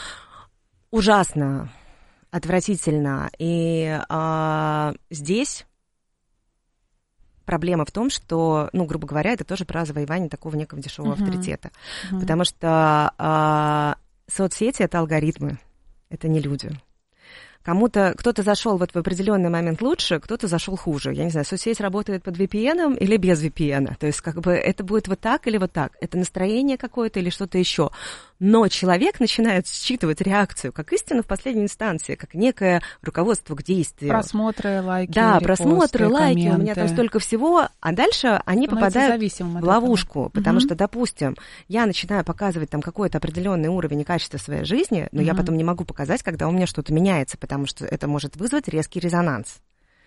A: Ужасно, отвратительно. И здесь... Проблема в том, что, грубо говоря, это тоже про завоевание такого некого дешевого авторитета. Потому что соцсети — это алгоритмы, это не люди. Кто-то зашел вот в определенный момент лучше, кто-то зашел хуже. Я не знаю, соцсеть работает под VPN или без VPN. То есть это будет вот так или вот так. Это настроение какое-то или что-то еще. Но человек начинает считывать реакцию как истину в последней инстанции, как некое руководство к действию.
B: Просмотры, лайки,
A: да,
B: репосты,
A: просмотры, лайки,
B: комменты.
A: У меня там столько всего, а дальше они попадают в ловушку, потому что, допустим, я начинаю показывать там какой-то определенный уровень и качество своей жизни, но я потом не могу показать, когда у меня что-то меняется, потому что это может вызвать резкий резонанс.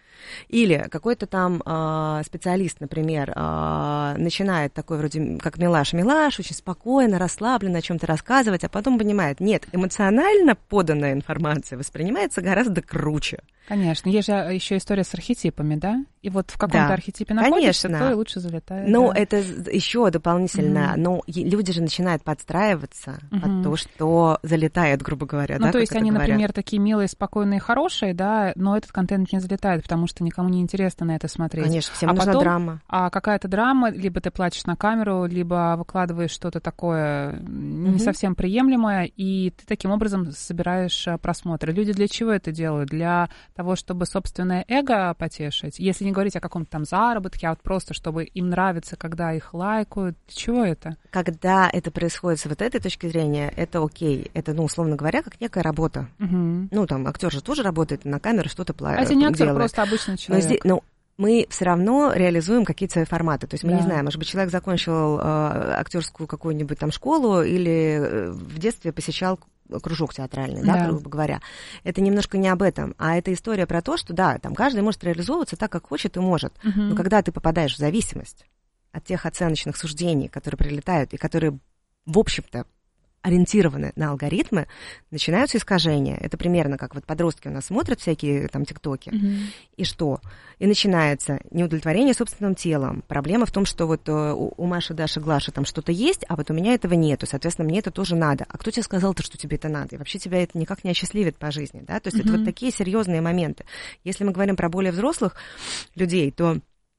A: Или какой-то там специалист, например, начинает такой вроде как Милаш, очень спокойно, расслабленно о чем-то рассказывать, а потом понимает, нет, эмоционально поданная информация воспринимается гораздо круче.
B: Конечно, есть же еще история с архетипами, да? И вот в каком-то архетипе находишься, то и лучше залетает.
A: Ну, это еще дополнительно, но люди же начинают подстраиваться под то, что залетает, грубо говоря.
B: Ну, то есть они, например, такие милые, спокойные, хорошие, да, но этот контент не залетает, потому что никому не интересно на это смотреть.
A: Конечно, всем нужна драма.
B: А какая-то драма, либо ты плачешь на камеру, либо выкладываешь что-то такое не совсем приемлемое, и ты таким образом собираешь просмотры. Люди для чего это делают? Для того, чтобы собственное эго потешить. Если не говорить о каком-то там заработке, а вот просто, чтобы им нравится, когда их лайкают. Для чего это?
A: Когда это происходит с вот этой точки зрения, это окей. Это, условно говоря, как некая работа. Там актер же тоже работает на камеру, что-то делает.
B: А это не актер, просто обычный человек.
A: Мы все равно реализуем какие-то свои форматы. То есть мы не знаем, может быть, человек закончил актерскую какую-нибудь там школу или в детстве посещал кружок театральный, да, грубо говоря. Это немножко не об этом, а это история про то, что, да, там каждый может реализовываться так, как хочет и может. Но когда ты попадаешь в зависимость от тех оценочных суждений, которые прилетают и которые, в общем-то, ориентированы на алгоритмы, начинаются искажения. Это примерно как вот подростки у нас смотрят всякие там тиктоки. И что? И начинается неудовлетворение собственным телом. Проблема в том, что вот у Маши, Даши, Глаши там что-то есть, а вот у меня этого нету. Соответственно, мне это тоже надо. А кто тебе сказал-то, что тебе это надо? И вообще тебя это никак не осчастливит по жизни. Да? То есть это вот такие серьезные моменты. Если мы говорим про более взрослых людей, то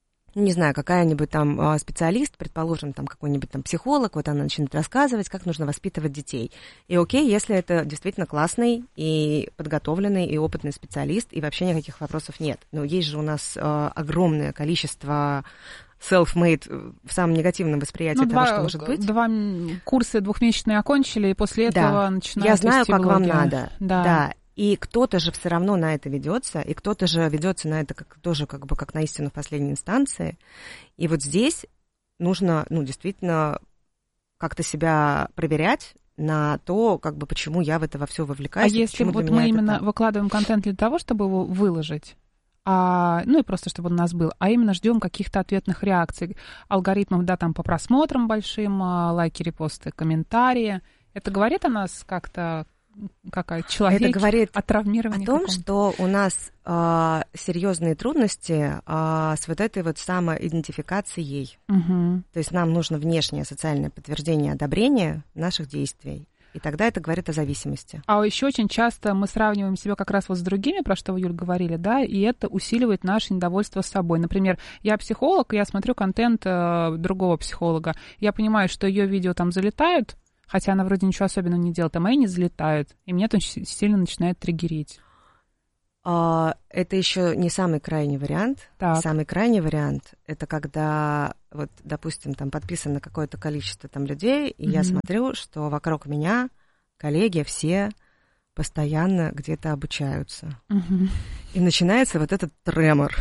A: не знаю, какая-нибудь там специалист, предположим, там какой-нибудь там психолог, вот она начинает рассказывать, как нужно воспитывать детей. И окей, если это действительно классный и подготовленный и опытный специалист, и вообще никаких вопросов нет. Но есть же у нас огромное количество self-made в самом негативном восприятии того, что может быть.
B: 2 курсы двухмесячные окончили, и после этого начинают
A: я знаю, как
B: блоги.
A: Вам надо. Да. И кто-то же все равно на это ведется, и кто-то же ведется на это тоже как бы как на истину в последней инстанции. И вот здесь нужно, действительно как-то себя проверять на то, как бы почему я в это во все вовлекаюсь.
B: А если вот мы именно выкладываем контент для того, чтобы его выложить, и просто чтобы он у нас был, а именно ждем каких-то ответных реакций, алгоритмов, да, там по просмотрам большим, лайки, репосты, комментарии. Это говорит о нас как-то, человек,
A: это говорит
B: о травмировании
A: о том, что у нас серьезные трудности с вот этой вот самоидентификацией. То есть нам нужно внешнее социальное подтверждение одобрения наших действий. И тогда это говорит о зависимости.
B: А еще очень часто мы сравниваем себя как раз вот с другими, про что вы, Юль, говорили, да, и это усиливает наше недовольство собой. Например, я психолог, и я смотрю контент другого психолога. Я понимаю, что ее видео там залетают, хотя она вроде ничего особенного не делает, а мои не залетают. И меня это очень сильно начинает триггерить.
A: Это еще не самый крайний вариант.
B: Так.
A: Самый крайний вариант — это когда, вот, допустим, там подписано какое-то количество там людей, и я смотрю, что вокруг меня коллеги все постоянно где-то обучаются. И начинается вот этот тремор.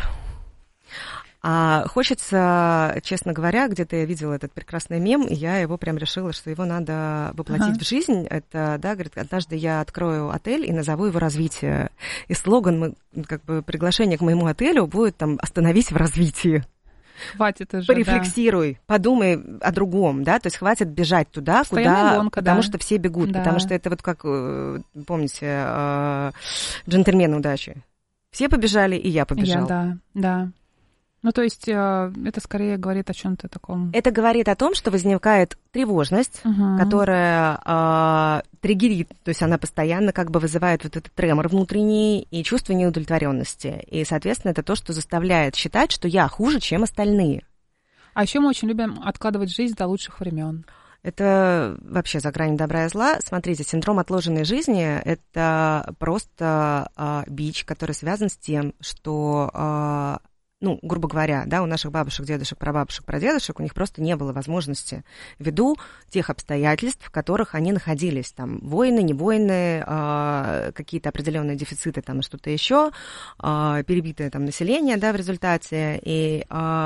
A: А хочется, честно говоря, где-то я видела этот прекрасный мем, и я его прям решила, что его надо воплотить в жизнь. Это, да, говорит, однажды я открою отель и назову его «Развитие». И слоган, как бы, приглашение к моему отелю будет там «Остановись в развитии».
B: Хватит уже,
A: порефлексируй, подумай о другом, да, то есть хватит бежать туда, куда,
B: гонка,
A: потому что все бегут, потому что это вот как, помните, «Джентльмены удачи». Все побежали, и я побежал.
B: Да. Ну, то есть это скорее говорит о чем-то таком.
A: Это говорит о том, что возникает тревожность, которая триггерит, то есть она постоянно как бы вызывает вот этот тремор внутренний и чувство неудовлетворенности. И, соответственно, это то, что заставляет считать, что я хуже, чем остальные.
B: А еще мы очень любим откладывать жизнь до лучших времен.
A: Это вообще за гранью добра и зла. Смотрите, синдром отложенной жизни — это просто бич, который связан с тем, что... ну, грубо говоря, да, у наших бабушек, дедушек, прабабушек, прадедушек у них просто не было возможности ввиду тех обстоятельств, в которых они находились. Там войны, не войны, какие-то определенные дефициты, там, и что-то еще, перебитое там население, да, в результате. И,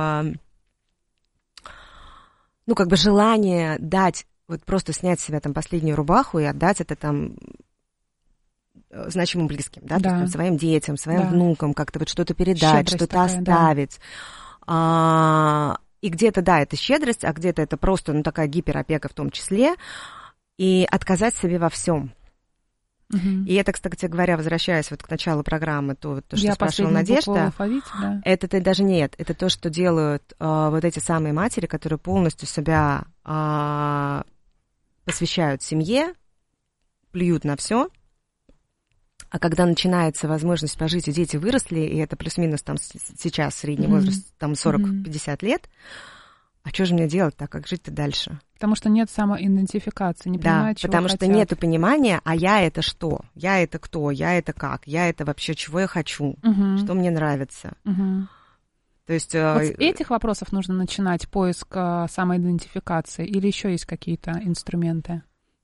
A: ну, как бы желание дать, вот просто снять с себя там последнюю рубаху и отдать это там значимым близким, да, то есть, там, своим детям, своим внукам, как-то вот что-то передать, щедрость что-то такая, оставить. И где-то, да, это щедрость, а где-то это просто, ну, такая гиперопека в том числе, и отказать себе во всем. И это, кстати говоря, возвращаясь вот к началу программы, то что спрашивала Надежда, это даже нет, это то, что делают вот эти самые матери, которые полностью себя посвящают семье, плюют на все. А когда начинается возможность пожить, и дети выросли, и это плюс-минус там сейчас средний возраст, там 40-50 лет, а что же мне делать-то, как жить-то дальше?
B: Потому что нет самоидентификации, не понимают, чего
A: потому
B: хотят.
A: Что нету понимания, а я это что? Я это кто? Я это как? Я это вообще чего я хочу? Что мне нравится? То есть,
B: вот с этих вопросов нужно начинать поиск самоидентификации, или еще есть какие-то инструменты?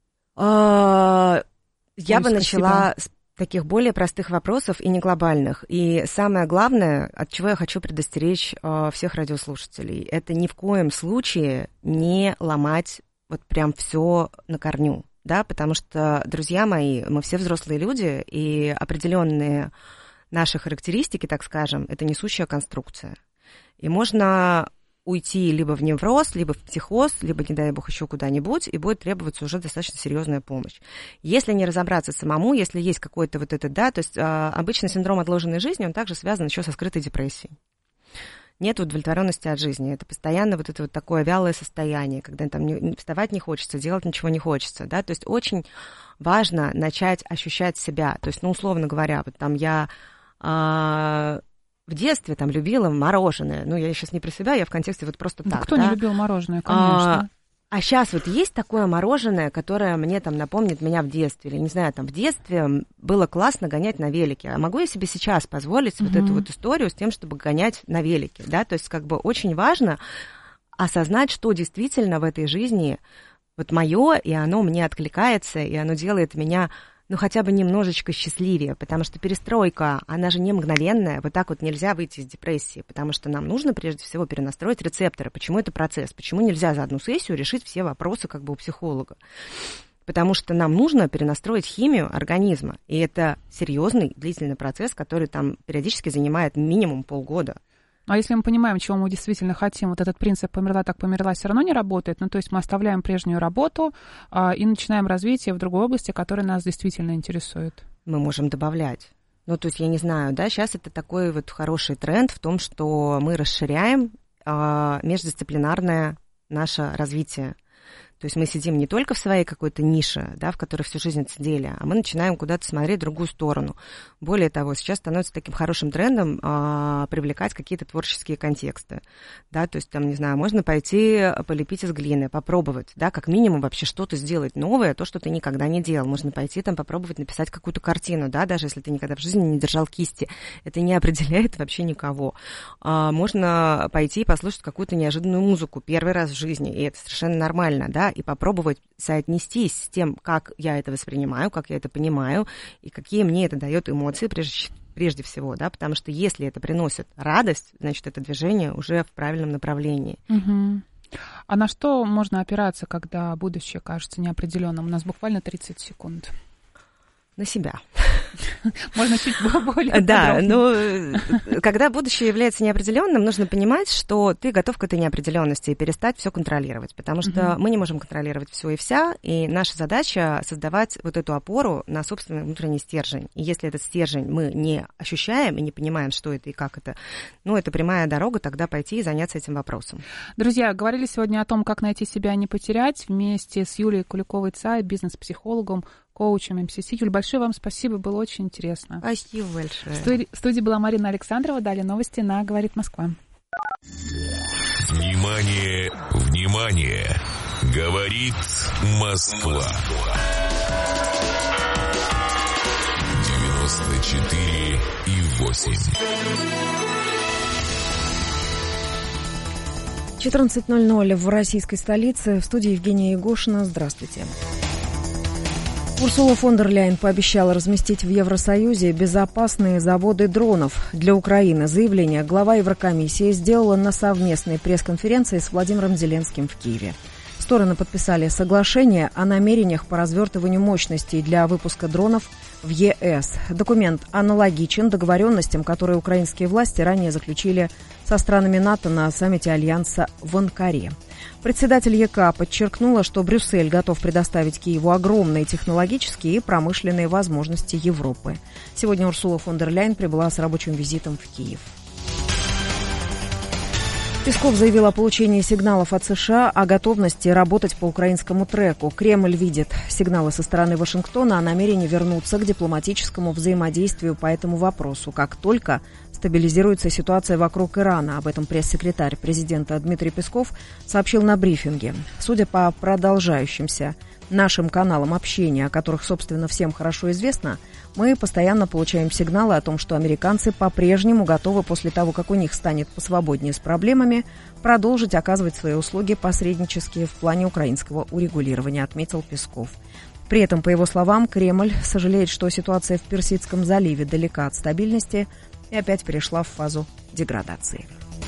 A: Я бы начала с таких более простых вопросов и не глобальных. И самое главное, от чего я хочу предостеречь всех радиослушателей, это ни в коем случае не ломать вот прям все на корню, да, потому что, друзья мои, мы все взрослые люди, и определенные наши характеристики, так скажем, это несущая конструкция. И можно уйти либо в невроз, либо в психоз, либо, не дай бог, еще куда-нибудь, и будет требоваться уже достаточно серьезная помощь. Если не разобраться самому, если есть какой-то вот этот, да, то есть обычно синдром отложенной жизни, он также связан еще со скрытой депрессией. Нет удовлетворенности от жизни. Это постоянно вот это вот такое вялое состояние, когда там вставать не хочется, делать ничего не хочется, да, то есть очень важно начать ощущать себя. То есть, ну, условно говоря, вот там я... в детстве там любила мороженое. Ну, я сейчас не про себя, я в контексте вот просто так.
B: Кто не любил мороженое, конечно.
A: А сейчас вот есть такое мороженое, которое мне там напомнит меня в детстве. Или, не знаю, там в детстве было классно гонять на велике. А могу я себе сейчас позволить вот эту вот историю с тем, чтобы гонять на велике, да? То есть как бы очень важно осознать, что действительно в этой жизни вот мое, и оно мне откликается, и оно делает меня... ну, хотя бы немножечко счастливее, потому что перестройка, она же не мгновенная, вот так вот нельзя выйти из депрессии, потому что нам нужно прежде всего перенастроить рецепторы. Почему это процесс? Почему нельзя за одну сессию решить все вопросы как бы у психолога? Потому что нам нужно перенастроить химию организма, и это серьезный длительный процесс, который там периодически занимает минимум полгода.
B: А если мы понимаем, чего мы действительно хотим, вот этот принцип «померла, так померла» все равно не работает, ну, то есть мы оставляем прежнюю работу и начинаем развитие в другой области, которая нас действительно интересует.
A: Мы можем добавлять. Ну, то есть, я не знаю, да, сейчас это такой вот хороший тренд в том, что мы расширяем междисциплинарное наше развитие. То есть мы сидим не только в своей какой-то нише, да, в которой всю жизнь сидели, а мы начинаем куда-то смотреть в другую сторону. Более того, сейчас становится таким хорошим трендом привлекать какие-то творческие контексты. Да, то есть, там, не знаю, можно пойти полепить из глины, попробовать, да, как минимум вообще что-то сделать новое, то, что ты никогда не делал. Можно пойти там попробовать написать какую-то картину, да, даже если ты никогда в жизни не держал кисти. Это не определяет вообще никого. Можно пойти и послушать какую-то неожиданную музыку первый раз в жизни, и это совершенно нормально, да, и попробовать соотнестись с тем, как я это воспринимаю, как я это понимаю, и какие мне это дает эмоции, прежде всего, да, потому что если это приносит радость, значит, это движение уже в правильном направлении.
B: Угу. А на что можно опираться, когда будущее кажется неопределенным? У нас буквально 30 секунд.
A: На себя.
B: Можно чуть более
A: да, но когда будущее является неопределенным, нужно понимать, что ты готов к этой неопределенности и перестать все контролировать, потому что мы не можем контролировать все и вся, и наша задача создавать вот эту опору на собственный внутренний стержень. И если этот стержень мы не ощущаем и не понимаем, что это и как это, ну, это прямая дорога тогда пойти и заняться этим вопросом.
B: Друзья, говорили сегодня о том, как найти себя и не потерять, вместе с Юлией Куликовой-Цай, бизнес-психологом, коучем МСС. Юль, большое вам спасибо, было очень интересно.
A: Спасибо большое.
B: В студии была Марина Александрова. Далее новости на «Говорит Москва».
C: Внимание, внимание! Говорит Москва. 94,8.
G: 14:00 в российской столице. В студии Евгения Егошина. Здравствуйте. Урсула фон дер Ляйен пообещала разместить в Евросоюзе безопасные заводы дронов для Украины. Заявление глава Еврокомиссии сделала на совместной пресс-конференции с Владимиром Зеленским в Киеве. Стороны подписали соглашение о намерениях по развертыванию мощностей для выпуска дронов в ЕС. Документ аналогичен договоренностям, которые украинские власти ранее заключили со странами НАТО на саммите Альянса в Анкаре. Председатель ЕК подчеркнула, что Брюссель готов предоставить Киеву огромные технологические и промышленные возможности Европы. Сегодня Урсула фон дер Ляйен прибыла с рабочим визитом в Киев. Песков заявил о получении сигналов от США о готовности работать по украинскому треку. Кремль видит сигналы со стороны Вашингтона о намерении вернуться к дипломатическому взаимодействию по этому вопросу, как только стабилизируется ситуация вокруг Ирана. Об этом пресс-секретарь президента Дмитрий Песков сообщил на брифинге. Судя по продолжающимся нашим каналам общения, о которых, собственно, всем хорошо известно, мы постоянно получаем сигналы о том, что американцы по-прежнему готовы после того, как у них станет посвободнее с проблемами, продолжить оказывать свои услуги посреднические в плане украинского урегулирования, отметил Песков. При этом, по его словам, Кремль сожалеет, что ситуация в Персидском заливе далека от стабильности и опять перешла в фазу деградации.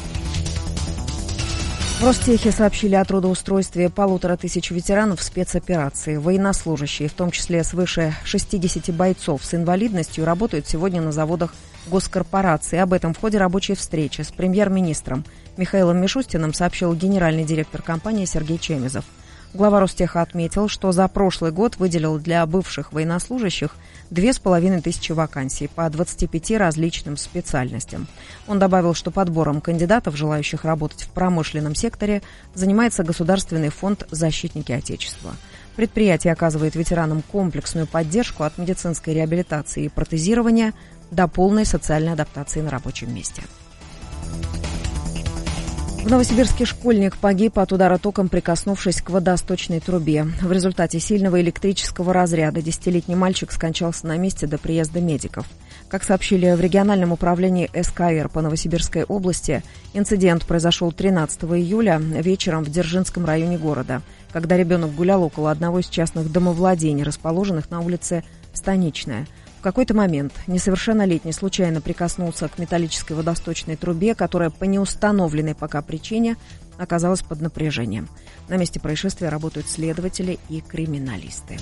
G: В Ростехе сообщили о трудоустройстве 1500 ветеранов спецоперации. Военнослужащие, в том числе свыше 60 бойцов с инвалидностью, работают сегодня на заводах госкорпорации. Об этом в ходе рабочей встречи с премьер-министром Михаилом Мишустиным сообщил генеральный директор компании Сергей Чемизов. Глава Ростеха отметил, что за прошлый год выделил для бывших военнослужащих 2500 вакансий по 25 различным специальностям. Он добавил, что подбором кандидатов, желающих работать в промышленном секторе, занимается Государственный фонд «Защитники Отечества». Предприятие оказывает ветеранам комплексную поддержку от медицинской реабилитации и протезирования до полной социальной адаптации на рабочем месте. В Новосибирске школьник погиб от удара током, прикоснувшись к водосточной трубе. В результате сильного электрического разряда 10-летний мальчик скончался на месте до приезда медиков. Как сообщили в региональном управлении СКР по Новосибирской области, инцидент произошел 13 июля вечером в Дзержинском районе города, когда ребенок гулял около одного из частных домовладений, расположенных на улице Станичная. В какой-то момент несовершеннолетний случайно прикоснулся к металлической водосточной трубе, которая по неустановленной пока причине оказалась под напряжением. На месте происшествия работают следователи и криминалисты.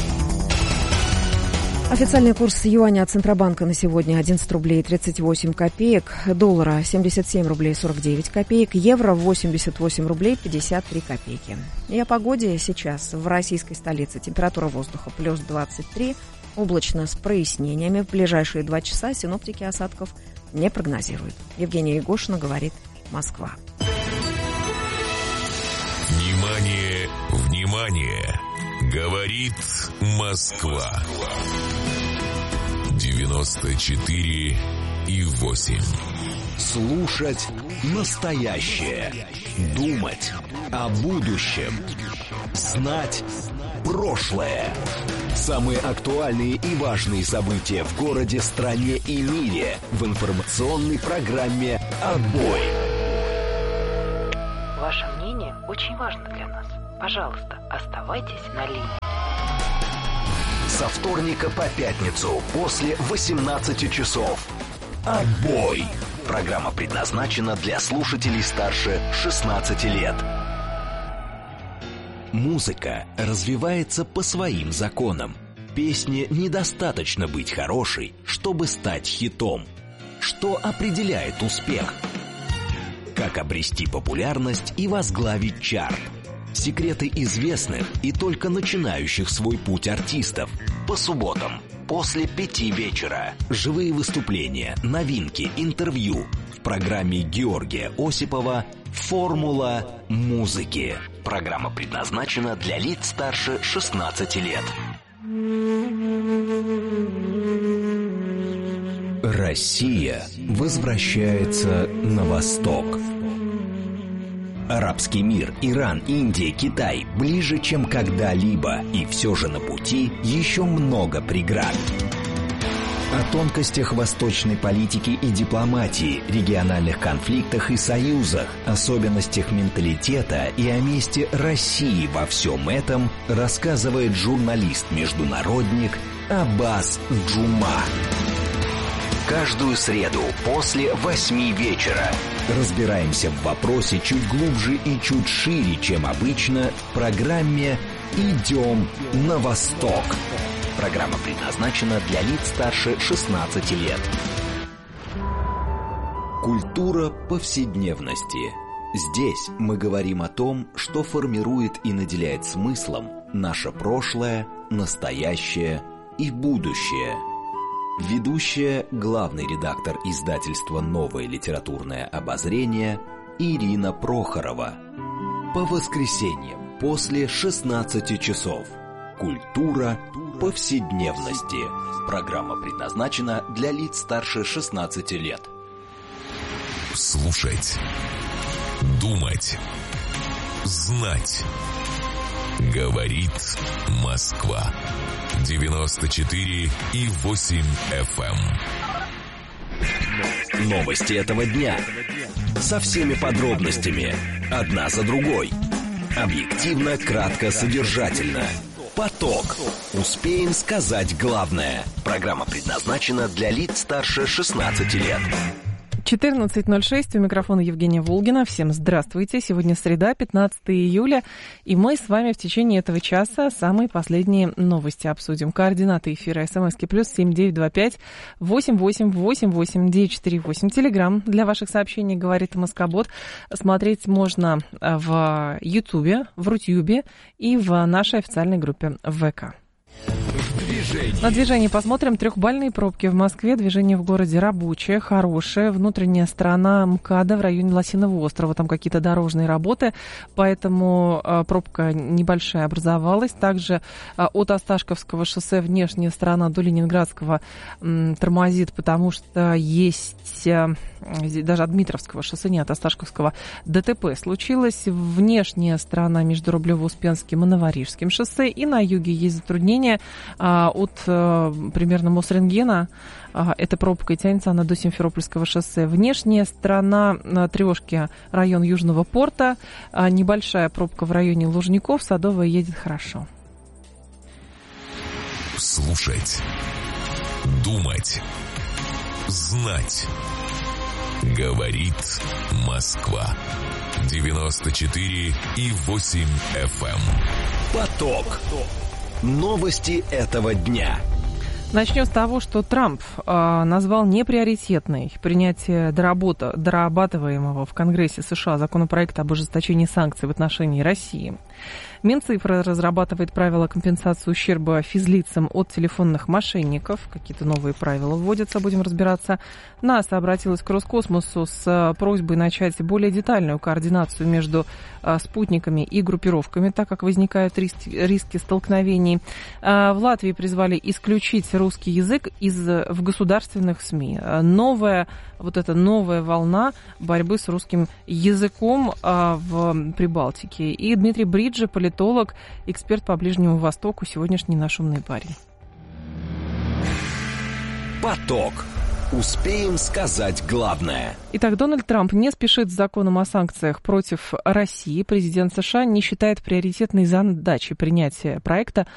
G: Официальный курс юаня от Центробанка на сегодня 11 рублей 38 копеек, доллара 77 рублей 49 копеек, евро 88 рублей 53 копейки. И о погоде сейчас в российской столице. Температура воздуха плюс 23, облачно с прояснениями. В ближайшие 2 часа синоптики осадков не прогнозируют. Евгения Егошина, говорит Москва.
C: Внимание, внимание! Внимание! Говорит Москва. 94,8.
E: Слушать настоящее. Думать о будущем. Знать прошлое. Самые актуальные и важные события в городе, стране и мире в информационной программе «Отбой».
H: Ваше мнение очень важно для нас. Пожалуйста, оставайтесь на линии.
E: Со вторника по пятницу после 18 часов. «Отбой». Программа предназначена для слушателей старше 16 лет. Музыка развивается по своим законам. Песне недостаточно быть хорошей, чтобы стать хитом. Что определяет успех? Как обрести популярность и возглавить чарт? Секреты известных и только начинающих свой путь артистов. По субботам после 5 вечера. Живые выступления, новинки, интервью. В программе Георгия Осипова «Формула музыки». Программа предназначена для лиц старше 16 лет. Россия возвращается на восток. Арабский мир, Иран, Индия, Китай ближе, чем когда-либо, и все же на пути еще много преград. О тонкостях восточной политики и дипломатии, региональных конфликтах и союзах, особенностях менталитета и о месте России во всем этом рассказывает журналист-международник Аббас Джума. Каждую среду после 8 вечера разбираемся в вопросе чуть глубже и чуть шире, чем обычно, в программе «Идем на восток». Программа предназначена для лиц старше 16 лет. Культура повседневности. Здесь мы говорим о том, что формирует и наделяет смыслом наше прошлое, настоящее и будущее. Ведущая, главный редактор издательства «Новое литературное обозрение» Ирина Прохорова. По воскресеньям после 16 часов. Культура повседневности. Программа предназначена для лиц старше 16 лет.
C: Слушать. Думать. Знать. Говорит Москва. 94,8 FM.
E: Новости этого дня. Со всеми подробностями. Одна за другой. Объективно, кратко, содержательно. Поток. Успеем сказать главное. Программа предназначена для лиц старше 16 лет.
B: 14:06, у микрофона Евгения Волгина. Всем здравствуйте. Сегодня среда, 15 июля, и мы с вами в течение этого часа самые последние новости обсудим. Координаты эфира: смски +7 925 88 88 948. Телеграм для ваших сообщений «Говорит Москобот». Смотреть можно в Ютубе, в Рутюбе и в нашей официальной группе в ВК. На движение посмотрим. 3-бальные пробки в Москве. Движение в городе рабочее, хорошее. Внутренняя сторона МКАДа в районе Лосиного острова. Там какие-то дорожные работы, поэтому пробка небольшая образовалась. Также от Осташковского шоссе внешняя сторона до Ленинградского тормозит, потому что есть... Даже от Дмитровского шоссе, нет, от Осташковского ДТП случилось. Внешняя сторона между Рублево-Успенским и Новорижским шоссе. И на юге есть затруднения от примерно Мосрентгена. Эта пробка тянется она до Симферопольского шоссе. Внешняя сторона Трешки, район Южного порта. Небольшая пробка в районе Лужников. Садовая едет хорошо.
C: Слушать. Думать. Знать. Говорит Москва. 94,8 FM.
E: Поток. Новости этого дня.
B: Начнем с того, что Трамп назвал неприоритетной принятие дорабатываемого в Конгрессе США законопроекта об ужесточении санкций в отношении России.
I: Минцифра разрабатывает правила компенсации ущерба физлицам от телефонных мошенников. Какие-то новые правила вводятся, будем разбираться. НАСА обратилась к Роскосмосу с просьбой начать более детальную координацию между спутниками и группировками, так как возникают риски столкновений. В Латвии призвали исключить русский язык в государственных СМИ. Новая волна борьбы с русским языком в Прибалтике. И Дмитрий Бриджи, политолог, эксперт по Ближнему Востоку, сегодняшний наш умный парень.
E: Поток. Успеем сказать главное.
I: Итак, Дональд Трамп не спешит с законом о санкциях против России. Президент США не считает приоритетной задачей принятия проекта